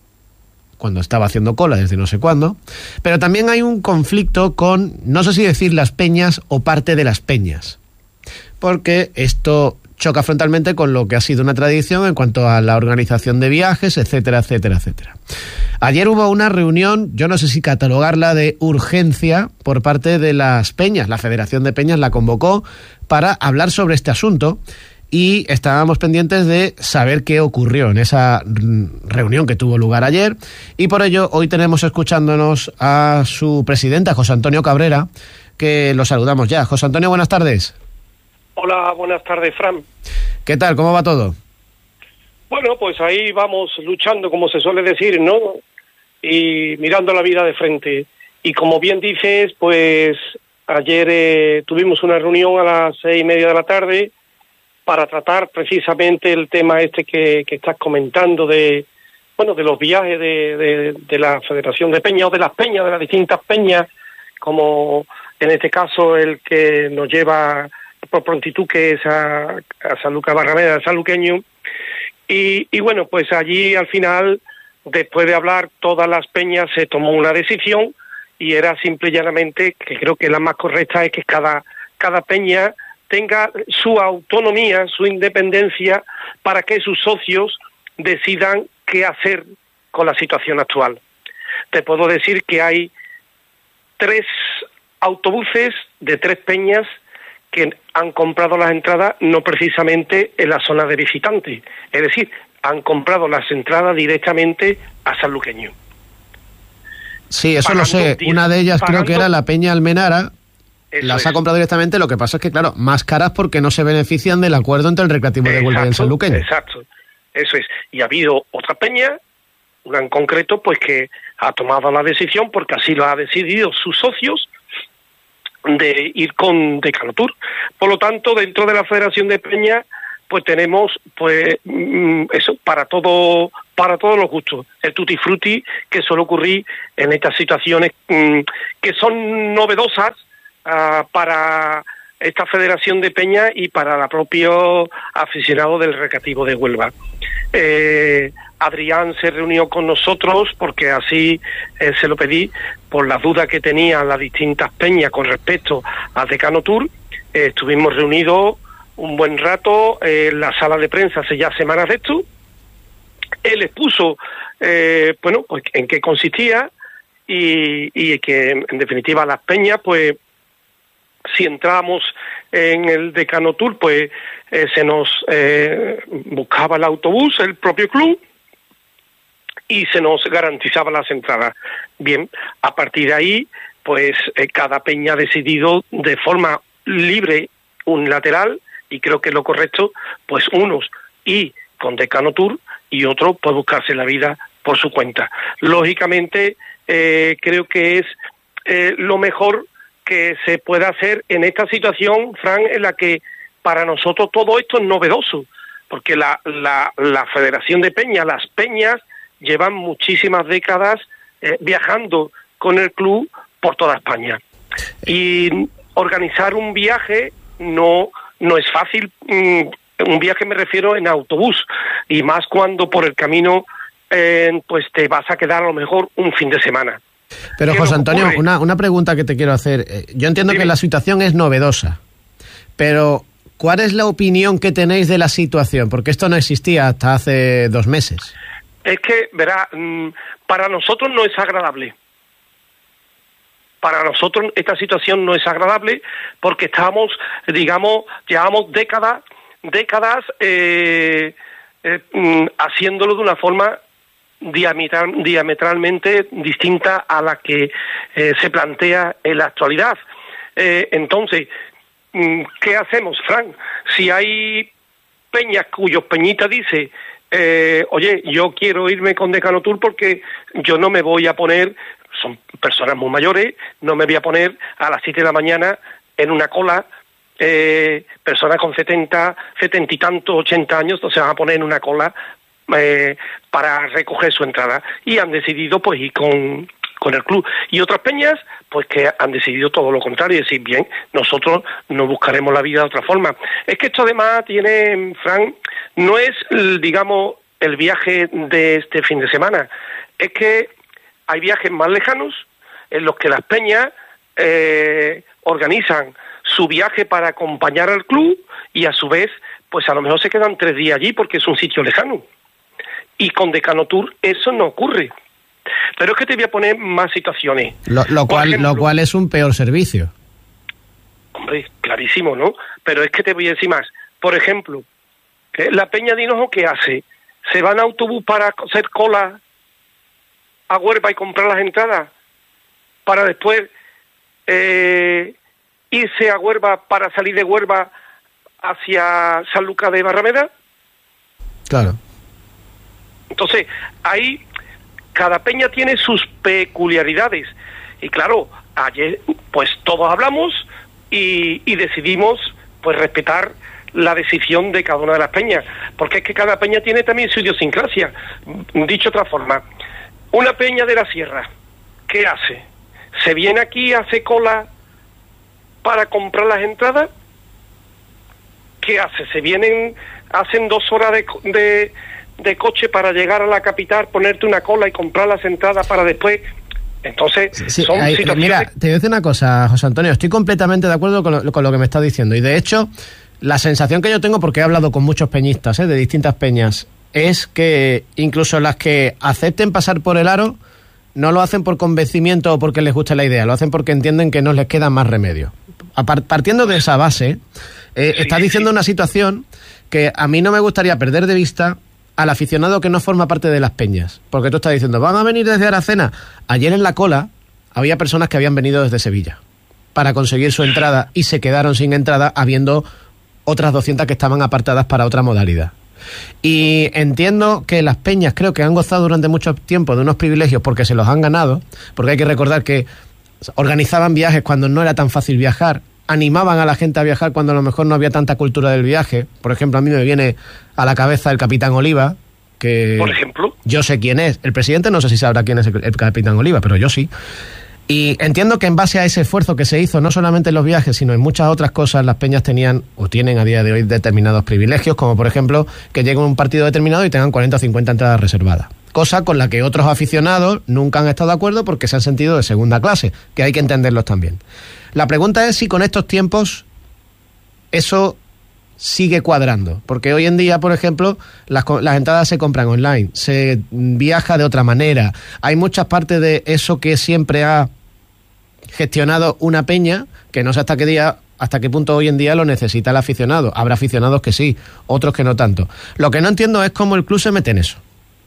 cuando estaba haciendo cola desde no sé cuándo. Pero también hay un conflicto con, no sé si decir las peñas o parte de las peñas, porque esto choca frontalmente con lo que ha sido una tradición en cuanto a la organización de viajes, etcétera, etcétera, etcétera. Ayer hubo una reunión, yo no sé si catalogarla de urgencia, por parte de las peñas. La Federación de Peñas la convocó para hablar sobre este asunto y estábamos pendientes de saber qué ocurrió en esa reunión que tuvo lugar ayer, y por ello hoy tenemos escuchándonos a su presidenta, José Antonio Cabrera, que lo saludamos ya. José Antonio, buenas tardes. Hola, buenas tardes, Fran. ¿Qué tal? ¿Cómo va todo? Bueno, pues ahí vamos luchando, como se suele decir, ¿no? Y mirando la vida de frente. Y como bien dices, pues ayer tuvimos una reunión a las 6:30 de la tarde para tratar precisamente el tema este que estás comentando de los viajes de la Federación de Peñas o de las peñas, de las distintas peñas, como en este caso el que nos lleva por prontitud, que es a San Lucas Barrameda, al Sanluqueño. Y bueno, pues allí al final después de hablar todas las peñas se tomó una decisión y era simple y llanamente, que creo que la más correcta es que cada peña tenga su autonomía, su independencia, para que sus socios decidan qué hacer con la situación actual. Te puedo decir que hay 3 autobuses de 3 peñas que han comprado las entradas no precisamente en la zona de visitantes, es decir, han comprado las entradas directamente a Sanluqueño. Sí, eso lo sé. Una de ellas creo que era la Peña Almenara. Las ha comprado directamente. Lo que pasa es que, claro, más caras porque no se benefician del acuerdo entre el Recreativo de Huelva y el Sanluqueño. Exacto, eso es. Y ha habido otra peña, una en concreto, pues que ha tomado la decisión, porque así lo ha decidido sus socios, de ir con Decanotour. Por lo tanto, dentro de la Federación de Peñas, pues tenemos, pues eso, para todos los gustos, el tutti frutti que suele ocurrir en estas situaciones que son novedosas para esta Federación de Peñas y para el propio aficionado del Recreativo de Huelva. Adrián se reunió con nosotros porque así se lo pedí por las dudas que tenían las distintas peñas con respecto al Decanotour. Estuvimos reunidos un buen rato en la sala de prensa hace ya semanas de esto. Él expuso pues en qué consistía y que en definitiva las peñas, pues si entrábamos en el Decanotour, pues se nos buscaba el autobús, el propio club, y se nos garantizaba las entradas. Bien, a partir de ahí, pues cada peña ha decidido de forma libre, unilateral, y creo que es lo correcto, pues unos y con Decanotour y otros pues buscarse la vida por su cuenta. Lógicamente, creo que es lo mejor que se puede hacer en esta situación, Fran, en la que para nosotros todo esto es novedoso, porque la Federación de Peñas, las peñas, llevan muchísimas décadas viajando con el club por toda España. Y organizar un viaje no es fácil, un viaje me refiero en autobús, y más cuando por el camino pues te vas a quedar a lo mejor un fin de semana. Pero José Antonio, una pregunta que te quiero hacer. Yo entiendo que la situación es novedosa, pero ¿cuál es la opinión que tenéis de la situación? Porque esto no existía hasta hace 2 meses. Es que, verá, para nosotros no es agradable. Para nosotros esta situación no es agradable porque estamos, digamos, llevamos décadas haciéndolo de una forma diametralmente distinta a la que se plantea en la actualidad. Entonces, ¿qué hacemos, Fran? Si hay peñas cuyos peñitas dice, oye, yo quiero irme con Decanotour porque yo no me voy a poner, son personas muy mayores, no me voy a poner a las 7 de la mañana en una cola, personas con 70 y tantos, 80 años, no se van a poner en una cola para recoger su entrada, y han decidido pues ir con el club. Y otras peñas pues que han decidido todo lo contrario, y decir, bien, nosotros nos buscaremos la vida de otra forma. Es que esto además tiene, Fran, no es, digamos, el viaje de este fin de semana, es que hay viajes más lejanos en los que las peñas organizan su viaje para acompañar al club, y a su vez pues a lo mejor se quedan 3 días allí porque es un sitio lejano. Y con Decanotour eso no ocurre. Pero es que te voy a poner más situaciones. Lo cual es un peor servicio. Hombre, clarísimo, ¿no? Pero es que te voy a decir más. Por ejemplo, la Peña de Hinojo, ¿qué hace? ¿Se va en autobús para hacer cola a Huelva y comprar las entradas? Para después irse a Huelva para salir de Huelva hacia Sanlúcar de Barrameda. Claro. Entonces, ahí cada peña tiene sus peculiaridades. Y claro, ayer pues todos hablamos y decidimos pues respetar la decisión de cada una de las peñas, porque es que cada peña tiene también su idiosincrasia. Dicho de otra forma, una peña de la sierra, ¿qué hace? ¿Se viene aquí, hace cola para comprar las entradas? ¿Qué hace? ¿Se vienen, hacen 2 horas de coche para llegar a la capital, ponerte una cola y comprar las entradas para después. Entonces, son situaciones... Mira, te voy a decir una cosa, José Antonio, estoy completamente de acuerdo con lo que me estás diciendo, y de hecho, la sensación que yo tengo, porque he hablado con muchos peñistas, de distintas peñas, es que incluso las que acepten pasar por el aro no lo hacen por convencimiento o porque les guste la idea, lo hacen porque entienden que no les queda más remedio. Partiendo de esa base, estás diciendo una situación que a mí no me gustaría perder de vista al aficionado que no forma parte de las peñas, porque tú estás diciendo, van a venir desde Aracena. Ayer en la cola había personas que habían venido desde Sevilla para conseguir su entrada y se quedaron sin entrada, habiendo otras 200 que estaban apartadas para otra modalidad. Y entiendo que las peñas creo que han gozado durante mucho tiempo de unos privilegios porque se los han ganado, porque hay que recordar que organizaban viajes cuando no era tan fácil viajar, animaban a la gente a viajar cuando a lo mejor no había tanta cultura del viaje. Por ejemplo, a mí me viene a la cabeza el Capitán Oliva, que por ejemplo, yo sé quién es. El presidente no sé si sabrá quién es el Capitán Oliva, pero yo sí. Y entiendo que en base a ese esfuerzo que se hizo, no solamente en los viajes, sino en muchas otras cosas, las peñas tenían o tienen a día de hoy determinados privilegios, como por ejemplo que lleguen a un partido determinado y tengan 40 o 50 entradas reservadas. Cosa con la que otros aficionados nunca han estado de acuerdo porque se han sentido de segunda clase, que hay que entenderlos también. La pregunta es si con estos tiempos eso sigue cuadrando, porque hoy en día, por ejemplo, las entradas se compran online, se viaja de otra manera, hay muchas partes de eso que siempre ha gestionado una peña, que no sé hasta qué punto hoy en día lo necesita el aficionado. Habrá aficionados que sí, otros que no tanto. Lo que no entiendo es cómo el club se mete en eso.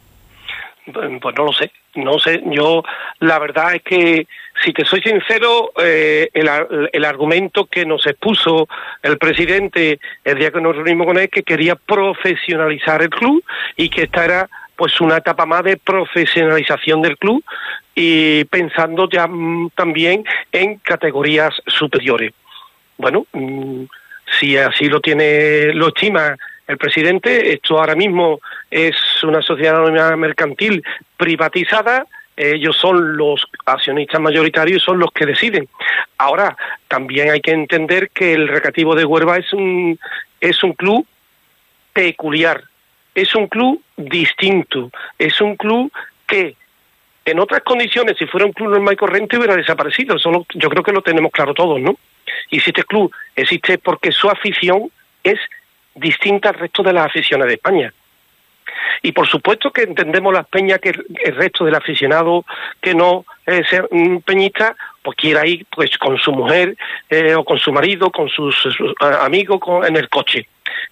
Pues no lo sé, yo la verdad es que, si te soy sincero, el argumento que nos expuso el presidente el día que nos reunimos con él, que quería profesionalizar el club y que esta era pues una etapa más de profesionalización del club y pensando ya también en categorías superiores. Bueno, si así lo estima el presidente, esto ahora mismo es una sociedad anónima mercantil privatizada, ellos son los accionistas mayoritarios y son los que deciden. Ahora, también hay que entender que el Recreativo de Huelva es un club peculiar, es un club distinto, es un club que en otras condiciones, si fuera un club normal y corriente, hubiera desaparecido. Eso yo creo que lo tenemos claro todos, ¿no? Y si este club existe porque su afición es distinta al resto de las aficiones de España. Y por supuesto que entendemos las peñas que el resto del aficionado que no es peñista, pues quiera ir pues con su mujer o con su marido, con sus amigos en el coche.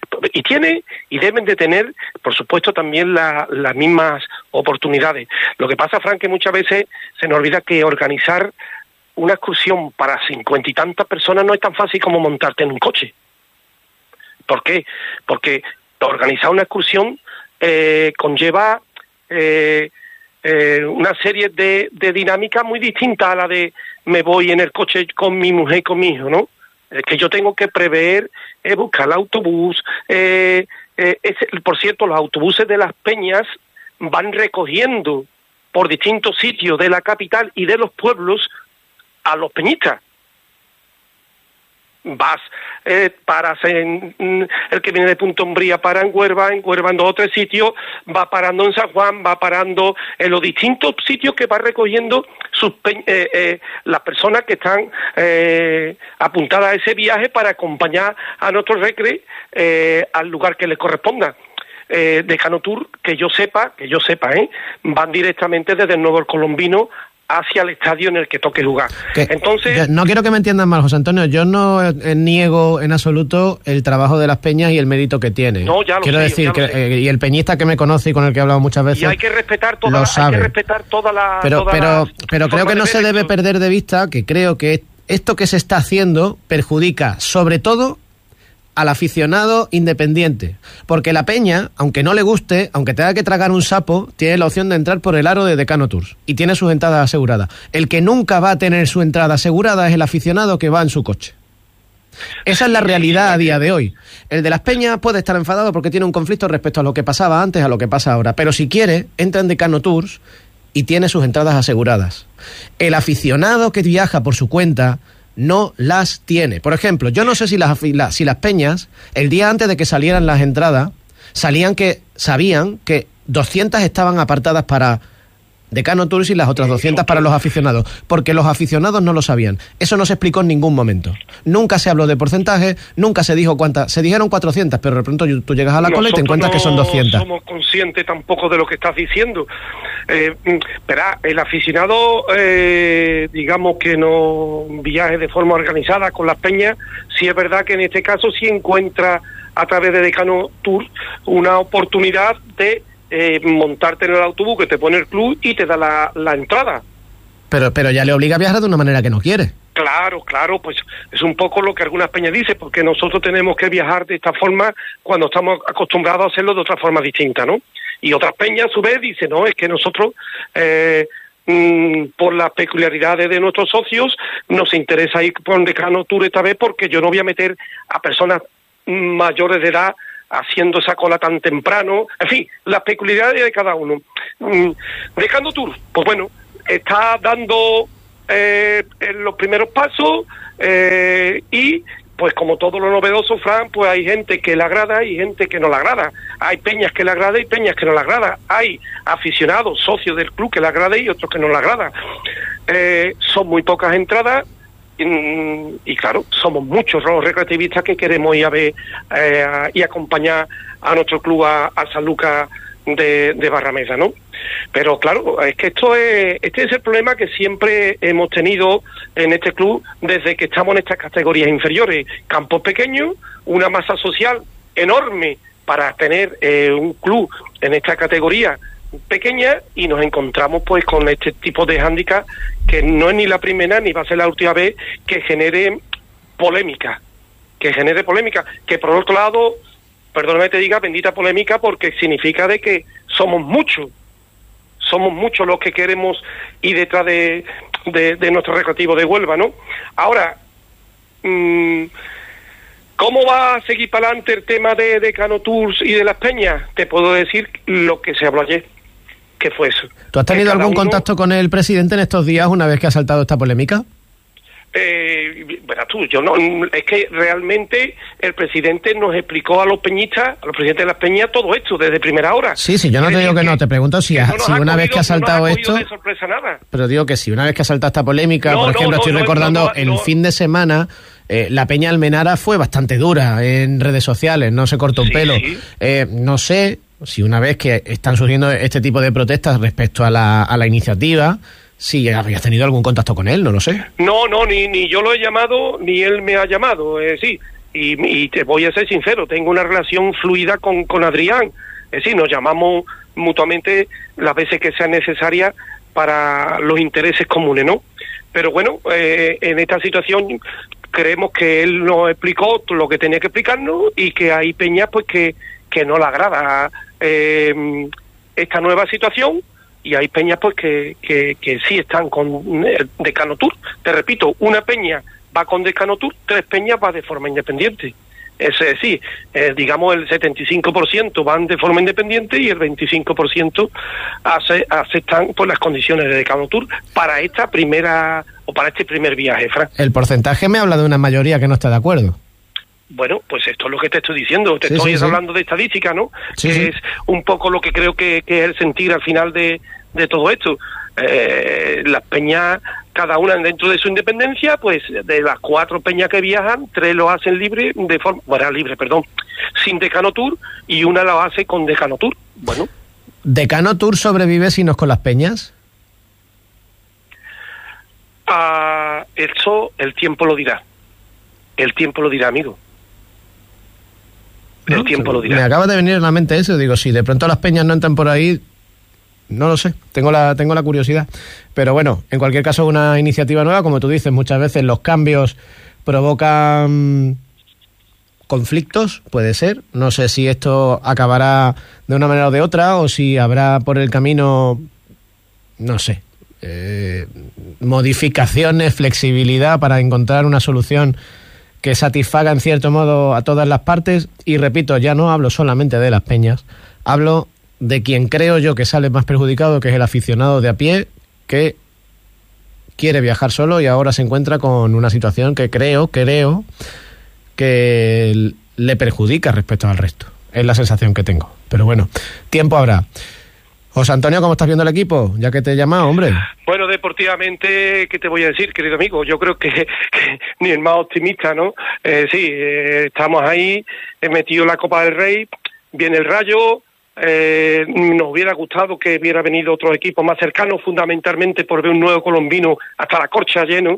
Y deben de tener, por supuesto, también las mismas oportunidades. Lo que pasa, Fran, que muchas veces se nos olvida que organizar una excursión para 50 y tantas personas no es tan fácil como montarte en un coche. ¿Por qué? Porque organizar una excursión conlleva una serie de dinámicas muy distintas a la de me voy en el coche con mi mujer y con mi hijo, ¿no? Que yo tengo que prever, buscar el autobús. Por cierto, los autobuses de las peñas van recogiendo por distintos sitios de la capital y de los pueblos a los peñistas. Vas, paras en el que viene de Punta Umbría, para en Huelva en 2 o 3 sitios, va parando en San Juan, va parando en los distintos sitios que va recogiendo las personas que están apuntadas a ese viaje para acompañar a nuestro recre al lugar que les corresponda. Decano Tour, que yo sepa, van directamente desde el Nuevo El Colombino hacia el estadio en el que toque lugar. Entonces, no quiero que me entiendan mal, José Antonio, yo no niego en absoluto el trabajo de las peñas y el mérito que tiene. No, ya lo quiero sé, decir que y el peñista que me conoce y con el que he hablado muchas veces, y hay que respetar toda la pero creo que no se debe perder de vista que creo que esto que se está haciendo perjudica sobre todo al aficionado independiente, porque la peña, aunque no le guste, aunque tenga que tragar un sapo, tiene la opción de entrar por el aro de Decano Tours y tiene sus entradas aseguradas. El que nunca va a tener su entrada asegurada es el aficionado que va en su coche. Esa es la realidad a día de hoy. El de las peñas puede estar enfadado porque tiene un conflicto respecto a lo que pasaba antes a lo que pasa ahora, pero si quiere, entra en Decano Tours y tiene sus entradas aseguradas. El aficionado que viaja por su cuenta no las tiene. Por ejemplo, yo no sé si las peñas, el día antes de que salieran las entradas, sabían que 200 estaban apartadas para Decano Tours y las otras 200 para los aficionados, porque los aficionados no lo sabían. Eso no se explicó en ningún momento. Nunca se habló de porcentaje, nunca se dijo cuántas. Se dijeron 400, pero de pronto tú llegas a la cola y te encuentras que son 200. No somos conscientes tampoco de lo que estás diciendo. Verá, el aficionado, digamos que no viaje de forma organizada con las peñas, sí es verdad que en este caso sí encuentra a través de Decano Tour una oportunidad de montarte en el autobús que te pone el club y te da la entrada. Pero ya le obliga a viajar de una manera que no quiere. Claro, pues es un poco lo que algunas peñas dicen, porque nosotros tenemos que viajar de esta forma cuando estamos acostumbrados a hacerlo de otra forma distinta, ¿no? Y otras peñas a su vez dicen, no, es que nosotros por las peculiaridades de nuestros socios nos interesa ir por Decano Tour esta vez porque yo no voy a meter a personas mayores de edad haciendo esa cola tan temprano. En fin, las peculiaridades de cada uno. Decano Tour, pues bueno, está dando los primeros pasos y pues como todo lo novedoso, Fran, pues hay gente que le agrada y gente que no le agrada. Hay peñas que le agrada y peñas que no le agrada. Hay aficionados, socios del club que le agrada y otros que no le agrada. Son muy pocas entradas. Y claro, somos muchos los recreativistas que queremos ir a ver y acompañar a nuestro club a San Lucas de Barrameda, ¿no? Pero claro, es que este es el problema que siempre hemos tenido en este club desde que estamos en estas categorías inferiores. Campos pequeños, una masa social enorme para tener un club en esta categoría pequeña, y nos encontramos pues con este tipo de hándicap que no es ni la primera ni va a ser la última vez que genere polémica, que por otro lado, perdóname te diga, bendita polémica, porque significa de que somos muchos los que queremos ir detrás de nuestro recreativo de Huelva, ¿no? Ahora, ¿cómo va a seguir para adelante el tema de Decano Tours y de las peñas? Te puedo decir lo que se habló ayer, que fue eso. ¿Tú has tenido algún contacto con el presidente en estos días una vez que ha saltado esta polémica? Verás tú, yo no, es que realmente el presidente nos explicó a los peñistas, a los presidentes de las peñas, todo esto desde primera hora. Sí, yo no te digo que no, te pregunto si una vez que ha saltado esto, de sorpresa nada. Pero digo que si una vez que ha saltado esta polémica, por ejemplo, estoy recordando el fin de semana, la Peña Almenara fue bastante dura en redes sociales, no se cortó un pelo. Sí. No sé si una vez que están surgiendo este tipo de protestas respecto a la iniciativa, si habías tenido algún contacto con él, no lo sé. No, ni yo lo he llamado, ni él me ha llamado, sí. Y te voy a ser sincero, tengo una relación fluida con Adrián. Sí, nos llamamos mutuamente las veces que sean necesarias para los intereses comunes, ¿no? Pero bueno, en esta situación creemos que él nos explicó lo que tenía que explicarnos y que hay peñas pues que no le agrada esta nueva situación, y hay peñas pues que sí están con Decano Tour. Te repito, una peña va con Decano Tour, 3 peñas va de forma independiente. Es decir, digamos el 75% van de forma independiente y el 25% aceptan por las condiciones de Decano Tour para esta primera o para este primer viaje, Fran. El porcentaje me habla de una mayoría que no está de acuerdo. Bueno, pues esto es lo que te estoy diciendo, estoy hablando de estadística, ¿no? Sí, que es un poco lo que creo que es el sentir al final de todo esto. Las peñas, cada una dentro de su independencia, pues de las 4 peñas que viajan, 3 lo hacen sin Decano Tour, y una lo hace con Decano Tour. Bueno. ¿Decano Tour sobrevive si no es con las peñas? Eso el tiempo lo dirá. El tiempo lo dirá, amigo. El tiempo lo dirá. Me acaba de venir en la mente eso, digo, si de pronto las peñas no entran por ahí, no lo sé, tengo la curiosidad. Pero bueno, en cualquier caso, una iniciativa nueva, como tú dices, muchas veces los cambios provocan conflictos, puede ser. No sé si esto acabará de una manera o de otra, o si habrá por el camino, no sé, modificaciones, flexibilidad para encontrar una solución que satisfaga en cierto modo a todas las partes. Y repito, ya no hablo solamente de las peñas, hablo de quien creo yo que sale más perjudicado, que es el aficionado de a pie, que quiere viajar solo y ahora se encuentra con una situación que creo que le perjudica respecto al resto. es la sensación que tengo. Pero bueno, tiempo habrá. José Antonio, ¿cómo estás viendo el equipo? Ya que te he llamado, hombre. Bueno, deportivamente, ¿qué te voy a decir, querido amigo? Yo creo que ni el más optimista, ¿no? Estamos ahí, he metido la Copa del Rey, viene el Rayo, nos hubiera gustado que hubiera venido otro equipo más cercano, fundamentalmente por ver un nuevo colombino hasta la corcha lleno,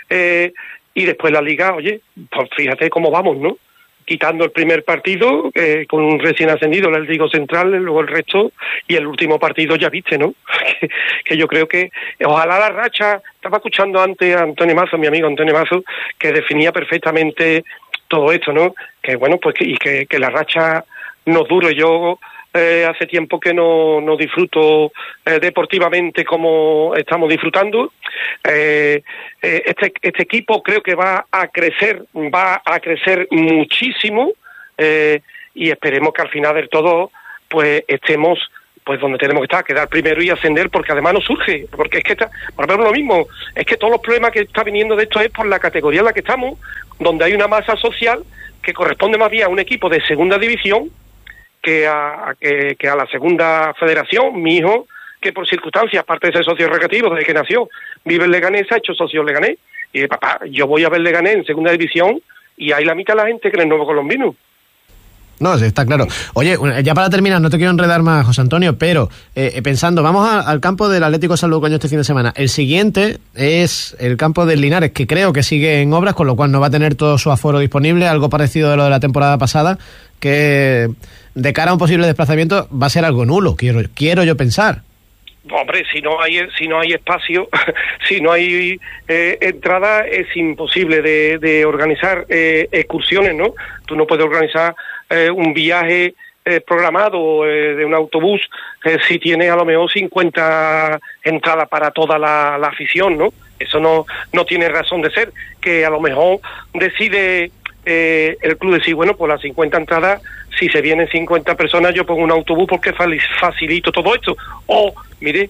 y después la Liga, oye, pues fíjate cómo vamos, ¿no? Quitando el primer partido con un recién ascendido, el Digo Central, luego el resto, y el último partido ya viste, ¿no? que yo creo que ojalá la racha, estaba escuchando antes a Antonio Mazo, mi amigo Antonio Mazo, que definía perfectamente todo esto, ¿no? Que bueno, pues que la racha nos dure. Yo hace tiempo que no disfruto deportivamente como estamos disfrutando. Este equipo creo que va a crecer muchísimo, y esperemos que al final del todo pues estemos pues donde tenemos que estar, quedar primero y ascender, porque además nos surge, porque es que por ejemplo lo mismo, es que todos los problemas que está viniendo de esto es por la categoría en la que estamos, donde hay una masa social que corresponde más bien a un equipo de segunda división que a la segunda federación. Mi hijo, que por circunstancias, aparte de ser socio recreativo desde que nació, vive en Leganés, ha hecho socio en Leganés, y papá, yo voy a ver Leganés en segunda división y hay la mitad de la gente que es el nuevo colombino. No, sí, está claro. Oye, ya para terminar, no te quiero enredar más, José Antonio, pero pensando, vamos al campo del Atlético Sanluqueño este fin de semana. El siguiente es el campo del Linares, que creo que sigue en obras, con lo cual no va a tener todo su aforo disponible, algo parecido de lo de la temporada pasada, que de cara a un posible desplazamiento va a ser algo nulo, quiero yo pensar. Hombre, si no hay espacio, si no hay entrada, es imposible de organizar excursiones, ¿no? Tú no puedes organizar un viaje programado de un autobús si tienes a lo mejor 50 entradas para toda la afición, ¿no? Eso no tiene razón de ser, que a lo mejor decide el club decir, bueno, pues las 50 entradas, si se vienen 50 personas, yo pongo un autobús porque facilito todo esto. O, mire,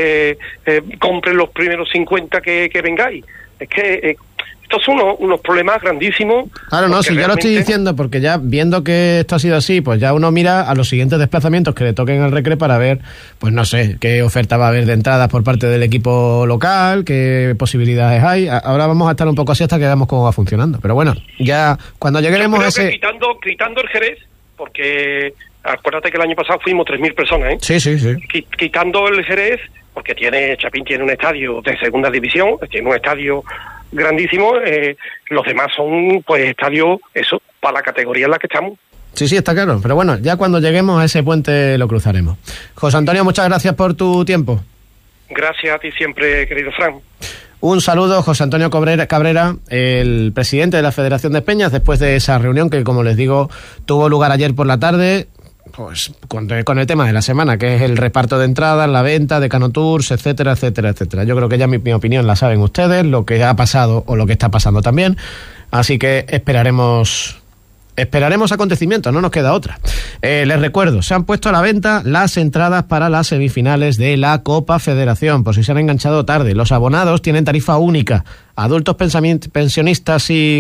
compren los primeros 50 que vengáis. Es que estos son unos problemas grandísimos. Claro, no, si ya lo estoy diciendo, porque ya viendo que esto ha sido así, pues ya uno mira a los siguientes desplazamientos que le toquen al Recre para ver, pues no sé, qué oferta va a haber de entradas por parte del equipo local, qué posibilidades hay. Ahora vamos a estar un poco así hasta que veamos cómo va funcionando. Pero bueno, ya cuando lleguemos a ese... Quitando el Jerez, porque acuérdate que el año pasado fuimos 3.000 personas, ¿eh? Sí. Quitando el Jerez, porque Chapín tiene un estadio de segunda división, tiene un estadio grandísimo, los demás son pues estadios, eso, para la categoría en la que estamos. Sí, está claro, pero bueno, ya cuando lleguemos a ese puente lo cruzaremos. José Antonio, muchas gracias por tu tiempo. Gracias a ti siempre, querido Fran. Un saludo, José Antonio Cabrera, el presidente de la Federación de Peñas, después de esa reunión que, como les digo, tuvo lugar ayer por la tarde, pues con el tema de la semana, que es el reparto de entradas, la venta de Canotours, etcétera, etcétera, etcétera. Yo creo que ya mi opinión la saben ustedes, lo que ha pasado o lo que está pasando también, así que esperaremos acontecimientos, no nos queda otra. Les recuerdo, se han puesto a la venta las entradas para las semifinales de la Copa Federación, por si se han enganchado tarde. Los abonados tienen tarifa única, adultos pensionistas y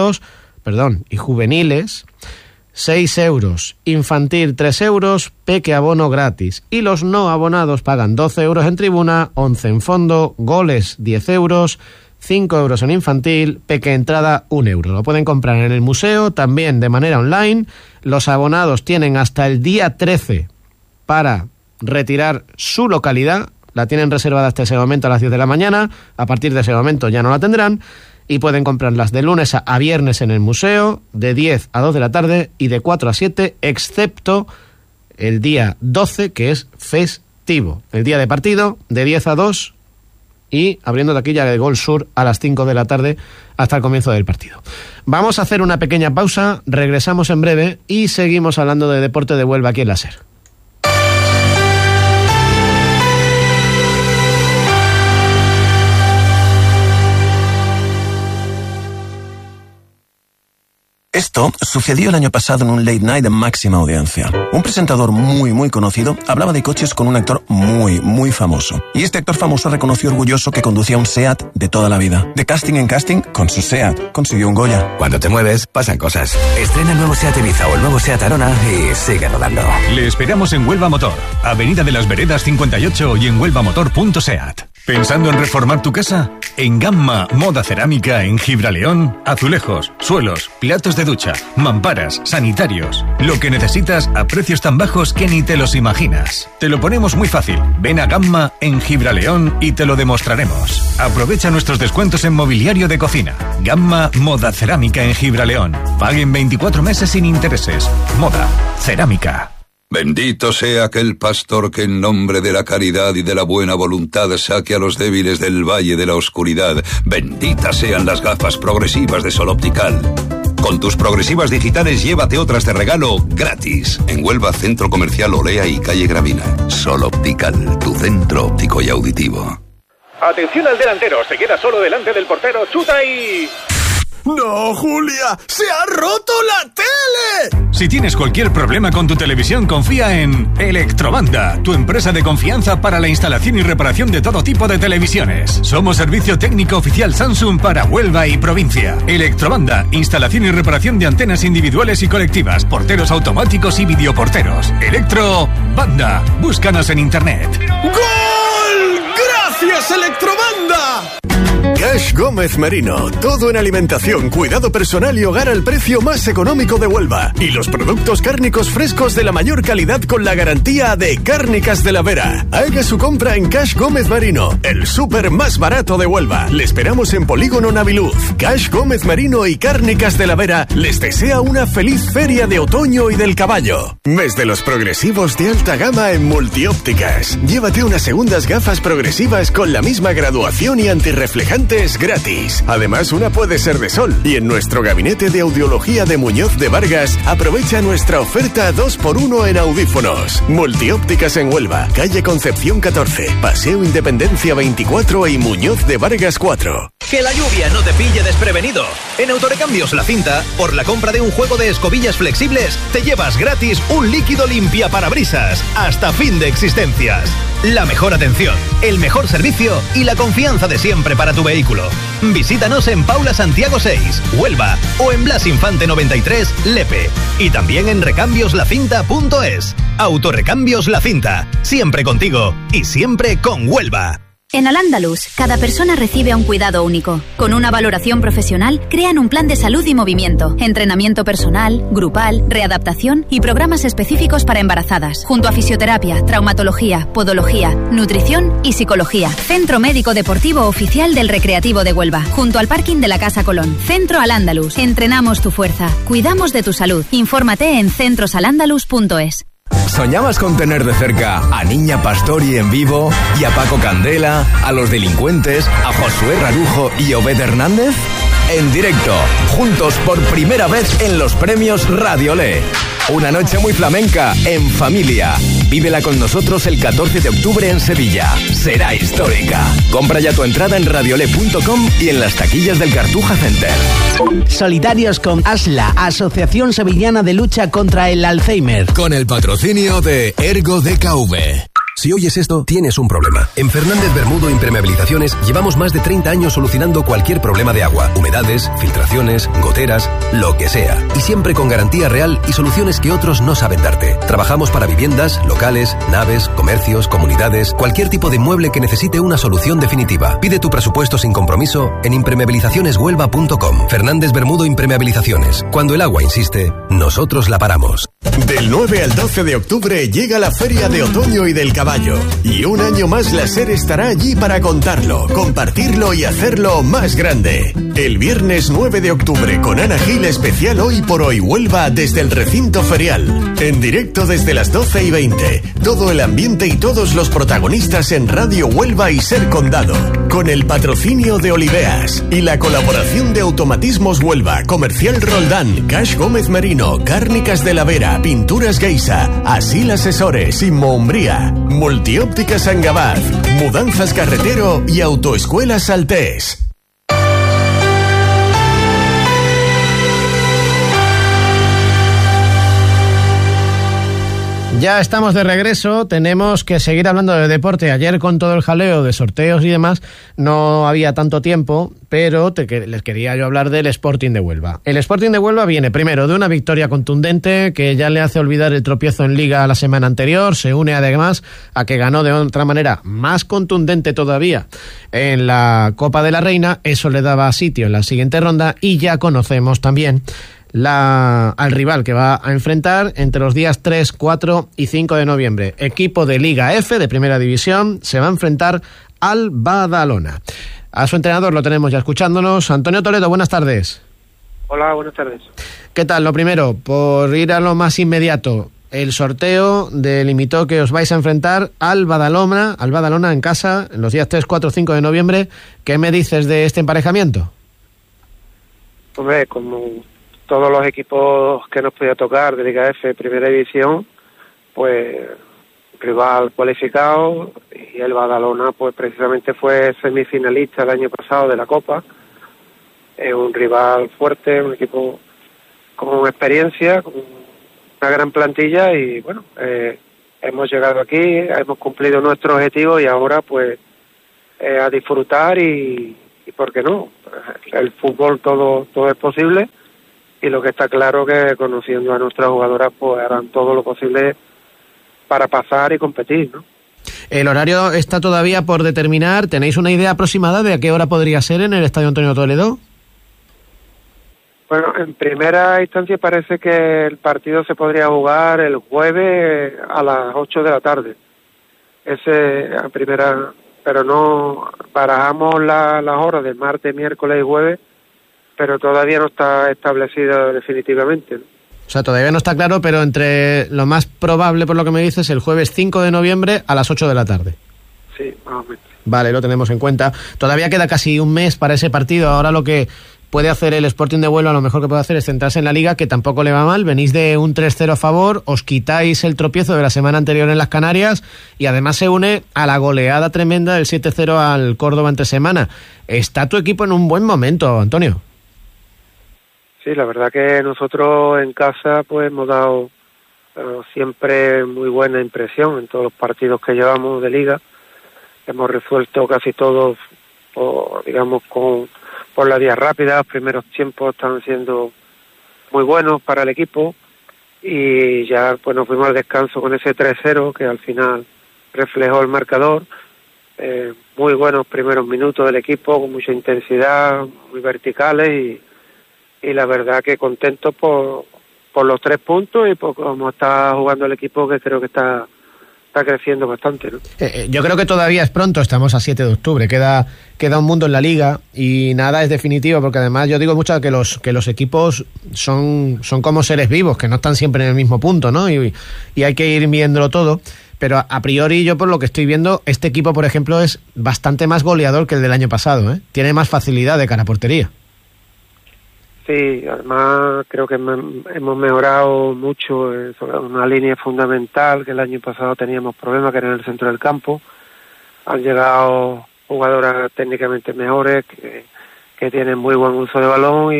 juveniles, 6 euros, infantil 3 euros, peque abono gratis, y los no abonados pagan 12 euros en tribuna, 11 en fondo, goles 10 euros, 5 euros en infantil, peque entrada 1 euro. Lo pueden comprar en el museo, también de manera online. Los abonados tienen hasta el día 13 para retirar su localidad. La tienen reservada hasta ese momento a las 10 de la mañana. A partir de ese momento ya no la tendrán. Y pueden comprarlas de lunes a viernes en el museo, de 10 a 2 de la tarde y de 4 a 7, excepto el día 12, que es festivo. El día de partido, de 10 a 2 y abriendo taquilla de Gol Sur a las 5 de la tarde hasta el comienzo del partido. Vamos a hacer una pequeña pausa, regresamos en breve y seguimos hablando de deporte de Huelva aquí en la SER. Esto sucedió el año pasado en un late night de máxima audiencia. Un presentador muy conocido hablaba de coches con un actor muy famoso. Y este actor famoso reconoció orgulloso que conducía un SEAT de toda la vida. De casting en casting, con su SEAT consiguió un Goya. Cuando te mueves, pasan cosas. Estrena el nuevo SEAT Ibiza o el nuevo SEAT Arona y sigue rodando. Le esperamos en Huelva Motor, Avenida de las Veredas 58 y en huelvamotor.seat. ¿Pensando en reformar tu casa? En Gamma Moda Cerámica en Gibraleón, azulejos, suelos, platos de ducha, mamparas, sanitarios. Lo que necesitas a precios tan bajos que ni te los imaginas. Te lo ponemos muy fácil. Ven a Gamma en Gibraleón y te lo demostraremos. Aprovecha nuestros descuentos en mobiliario de cocina. Gamma Moda Cerámica en Gibraleón. Paguen 24 meses sin intereses. Moda Cerámica. Bendito sea aquel pastor que en nombre de la caridad y de la buena voluntad saque a los débiles del valle de la oscuridad. Benditas sean las gafas progresivas de Sol Optical. Con tus progresivas digitales llévate otras de regalo gratis. En Huelva, Centro Comercial Olea y Calle Gravina. Sol Optical, tu centro óptico y auditivo. Atención al delantero, se queda solo delante del portero, chuta y... ¡No, Julia! ¡Se ha roto la tele! Si tienes cualquier problema con tu televisión, confía en Electrobanda, tu empresa de confianza para la instalación y reparación de todo tipo de televisiones. Somos servicio técnico oficial Samsung para Huelva y provincia. Electrobanda, instalación y reparación de antenas individuales y colectivas, porteros automáticos y videoporteros. Electrobanda, búscanos en internet. ¡Gol! ¡Gracias, Electrobanda! Cash Gómez Merino, todo en alimentación, cuidado personal y hogar al precio más económico de Huelva. Y los productos cárnicos frescos de la mayor calidad con la garantía de Cárnicas de la Vera. Haga su compra en Cash Gómez Merino, el súper más barato de Huelva. Le esperamos en Polígono Naviluz. Cash Gómez Merino y Cárnicas de la Vera les desea una feliz feria de otoño y del caballo. Mes de los progresivos de alta gama en Multiópticas. Llévate unas segundas gafas progresivas con la misma graduación y antirreflejantes gratis. Además, una puede ser de sol. Y en nuestro gabinete de audiología de Muñoz de Vargas, aprovecha nuestra oferta 2x1 en audífonos. Multiópticas en Huelva, calle Concepción 14, Paseo Independencia 24 y Muñoz de Vargas 4. Que la lluvia no te pille desprevenido. En Autorecambios La Cinta, por la compra de un juego de escobillas flexibles, te llevas gratis un líquido limpia parabrisas hasta fin de existencias. La mejor atención, el mejor servicio y la confianza de siempre para tu vehículo. Visítanos en Paula Santiago 6, Huelva, o en Blas Infante 93, Lepe. Y también en recambioslacinta.es. Autorecambios La Cinta, siempre contigo y siempre con Huelva. En Al-Ándalus, cada persona recibe un cuidado único. Con una valoración profesional, crean un plan de salud y movimiento, entrenamiento personal, grupal, readaptación y programas específicos para embarazadas, junto a fisioterapia, traumatología, podología, nutrición y psicología. Centro Médico Deportivo Oficial del Recreativo de Huelva, junto al parking de la Casa Colón. Centro Al-Ándalus. Entrenamos tu fuerza, cuidamos de tu salud. Infórmate en centrosalandalus.es. ¿Soñabas con tener de cerca a Niña Pastori en vivo y a Paco Candela, a Los Delincuentes, a Josué Rarujo y Obed Hernández? En directo, juntos por primera vez en los premios Radiolé. Una noche muy flamenca, en familia. Vívela con nosotros el 14 de octubre en Sevilla. Será histórica. Compra ya tu entrada en radiolé.com y en las taquillas del Cartuja Center. Solidarios con ASLA, Asociación Sevillana de Lucha contra el Alzheimer. Con el patrocinio de Ergo DKV. Si oyes esto, tienes un problema. En Fernández Bermudo Impermeabilizaciones llevamos más de 30 años solucionando cualquier problema de agua, humedades, filtraciones, goteras, lo que sea. Y siempre con garantía real y soluciones que otros no saben darte. Trabajamos para viviendas, locales, naves, comercios, comunidades, cualquier tipo de mueble que necesite una solución definitiva. Pide tu presupuesto sin compromiso en impermeabilizacioneshuelva.com. Fernández Bermudo Impermeabilizaciones. Cuando el agua insiste, nosotros la paramos. Del 9 al 12 de octubre llega la Feria de Otoño y del Caballo. Y un año más la SER estará allí para contarlo, compartirlo y hacerlo más grande. El viernes 9 de octubre con Ana Gil, especial Hoy por Hoy Huelva desde el recinto ferial. En directo desde las 12:20. Todo el ambiente y todos los protagonistas en Radio Huelva y SER Condado. Con el patrocinio de Oliveas y la colaboración de Automatismos Huelva, Comercial Roldán, Cash Gómez Merino, Cárnicas de la Vera, Pinturas Geisa, Asil Asesores, Inmoumbría, Multióptica Sangabaz, Mudanzas Carretero y Autoescuela Saltés. Ya estamos de regreso, tenemos que seguir hablando de deporte. Ayer con todo el jaleo de sorteos y demás no había tanto tiempo, pero les quería yo hablar del Sporting de Huelva. El Sporting de Huelva viene primero de una victoria contundente que ya le hace olvidar el tropiezo en Liga la semana anterior, se une además a que ganó de otra manera más contundente todavía en la Copa de la Reina, eso le daba sitio en la siguiente ronda y ya conocemos también al rival que va a enfrentar entre los días 3, 4 y 5 de noviembre. Equipo de Liga F de Primera División se va a enfrentar al Badalona. A su entrenador lo tenemos ya escuchándonos. Antonio Toledo, buenas tardes. Hola, buenas tardes. ¿Qué tal? Lo primero, por ir a lo más inmediato, el sorteo delimitó que os vais a enfrentar al Badalona en casa en los días 3, 4, 5 de noviembre. ¿Qué me dices de este emparejamiento? Hombre, como todos los equipos que nos podía tocar de Liga F, Primera División, pues rival cualificado, y el Badalona pues precisamente fue semifinalista el año pasado de la Copa. Es un rival fuerte, un equipo con experiencia, con una gran plantilla y bueno, hemos llegado aquí, hemos cumplido nuestro objetivo y ahora pues a disfrutar y ¿por qué no? El fútbol todo es posible. Y lo que está claro que conociendo a nuestras jugadoras pues harán todo lo posible para pasar y competir, ¿no? El horario está todavía por determinar. ¿Tenéis una idea aproximada de a qué hora podría ser en el Estadio Antonio Toledo? Bueno, en primera instancia parece que el partido se podría jugar el jueves a las 8 de la tarde. Ese a primera, pero no barajamos las horas de martes, miércoles y jueves, pero todavía no está establecido definitivamente, ¿no? O sea, todavía no está claro, pero entre lo más probable, por lo que me dices, el jueves 5 de noviembre a las 8 de la tarde. Sí, más o menos. Vale, lo tenemos en cuenta. Todavía queda casi un mes para ese partido. Ahora lo que puede hacer el Sporting de Huelva, lo mejor que puede hacer es centrarse en la Liga, que tampoco le va mal. Venís de un 3-0 a favor, os quitáis el tropiezo de la semana anterior en las Canarias y además se une a la goleada tremenda del 7-0 al Córdoba entre semana. Está tu equipo en un buen momento, Antonio. Sí, la verdad que nosotros en casa pues hemos dado siempre muy buena impresión en todos los partidos que llevamos de Liga. Hemos resuelto casi todos, digamos, por la vía rápida. Los primeros tiempos están siendo muy buenos para el equipo y ya pues nos fuimos al descanso con ese 3-0 que al final reflejó el marcador. Muy buenos primeros minutos del equipo, con mucha intensidad, muy verticales y la verdad que contento por los 3 puntos y por cómo está jugando el equipo, que creo que está creciendo bastante, ¿no? Yo creo que todavía es pronto, estamos a 7 de octubre, queda un mundo en la Liga y nada es definitivo, porque además yo digo mucho que los equipos son como seres vivos, que no están siempre en el mismo punto, ¿no? Y hay que ir viéndolo todo, pero a priori yo por lo que estoy viendo, este equipo, por ejemplo, es bastante más goleador que el del año pasado, ¿eh? Tiene más facilidad de cara a portería. Sí, además creo que hemos mejorado mucho sobre una línea fundamental que el año pasado teníamos problemas, que era en el centro del campo. Han llegado jugadoras técnicamente mejores que tienen muy buen uso de balón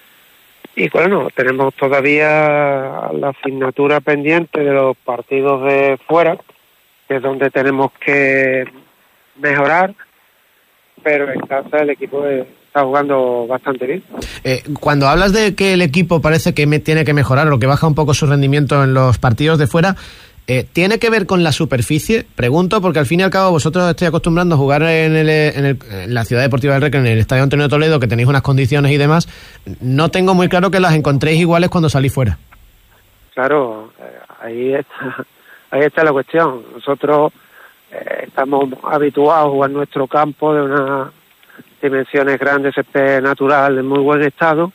y bueno, tenemos todavía la asignatura pendiente de los partidos de fuera, que es donde tenemos que mejorar, pero en casa el equipo está jugando bastante bien. Cuando hablas de que el equipo parece que tiene que mejorar o que baja un poco su rendimiento en los partidos de fuera, ¿tiene que ver con la superficie? Pregunto, porque al fin y al cabo vosotros estáis acostumbrando a jugar en la Ciudad Deportiva del Recreo, en el Estadio Antonio Toledo, que tenéis unas condiciones y demás. No tengo muy claro que las encontréis iguales cuando salís fuera. Claro, ahí está la cuestión. Nosotros estamos habituados a jugar nuestro campo de unas dimensiones grandes, césped natural en muy buen estado,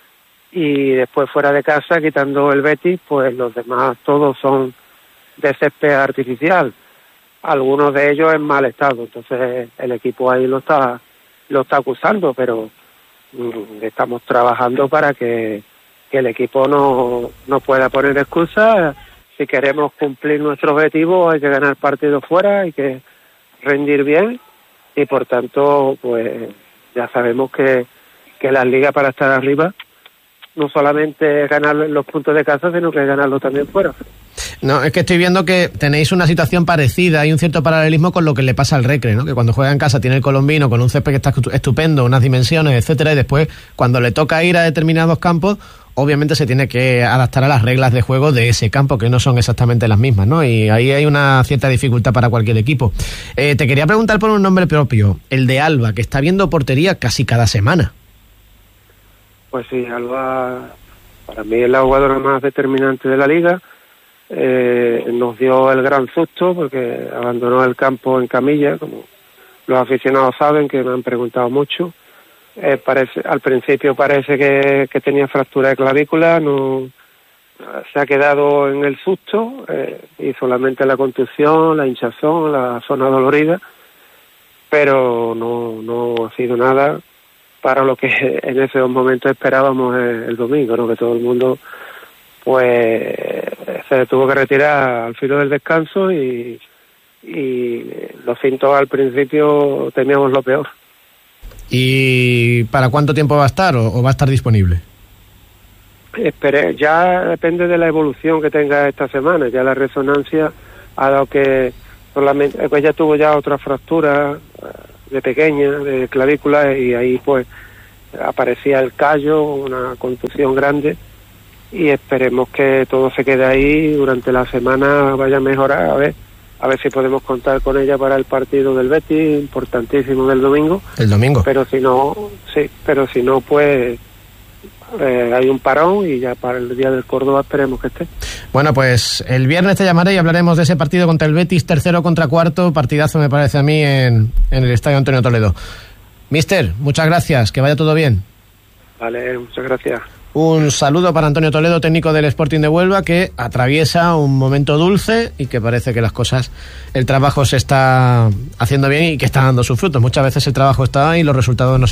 y después fuera de casa, quitando el Betis, pues los demás todos son de césped artificial, algunos de ellos en mal estado. Entonces el equipo ahí lo está acusando, pero estamos trabajando para que el equipo no pueda poner excusas. Si queremos cumplir nuestro objetivo hay que ganar partidos fuera, hay que rendir bien y por tanto pues ya sabemos que las ligas, para estar arriba, no solamente ganar los puntos de casa, sino que ganarlos también fuera. No, es que estoy viendo que tenéis una situación parecida, hay un cierto paralelismo con lo que le pasa al Recre, ¿no? Que cuando juega en casa tiene el colombino con un césped que está estupendo, unas dimensiones, etcétera, y después cuando le toca ir a determinados campos, obviamente se tiene que adaptar a las reglas de juego de ese campo, que no son exactamente las mismas, ¿no? Y ahí hay una cierta dificultad para cualquier equipo. Te quería preguntar por un nombre propio, el de Alba, que está viendo portería casi cada semana. Pues sí, Alba para mí es la jugadora más determinante de la liga. Nos dio el gran susto porque abandonó el campo en camilla, como los aficionados saben, que me han preguntado mucho. Al principio parece que tenía fractura de clavícula, no se ha quedado en el susto y solamente la contusión, la hinchazón, la zona dolorida, pero no ha sido nada para lo que en ese momento esperábamos el domingo, ¿no? Que todo el mundo pues se tuvo que retirar al filo del descanso y los síntomas al principio teníamos lo peor. ¿Y para cuánto tiempo va a estar o va a estar disponible? Ya depende de la evolución que tenga esta semana. Ya la resonancia ha dado que solamente, pues ella tuvo ya otra fractura de pequeña, de clavícula, y ahí pues aparecía el callo, una contusión grande, y esperemos que todo se quede ahí durante la semana, vaya a mejorar, a ver si podemos contar con ella para el partido del Betis, importantísimo del domingo. El domingo. Pero si no, pues hay un parón y ya para el día del Córdoba esperemos que esté. Bueno, pues el viernes te llamaré y hablaremos de ese partido contra el Betis, 3-0 contra 4, partidazo me parece a mí en el Estadio Antonio Toledo. Mister, muchas gracias, que vaya todo bien. Vale, muchas gracias. Un saludo para Antonio Toledo, técnico del Sporting de Huelva, que atraviesa un momento dulce y que parece que el trabajo se está haciendo bien y que está dando sus frutos. Muchas veces el trabajo está y los resultados no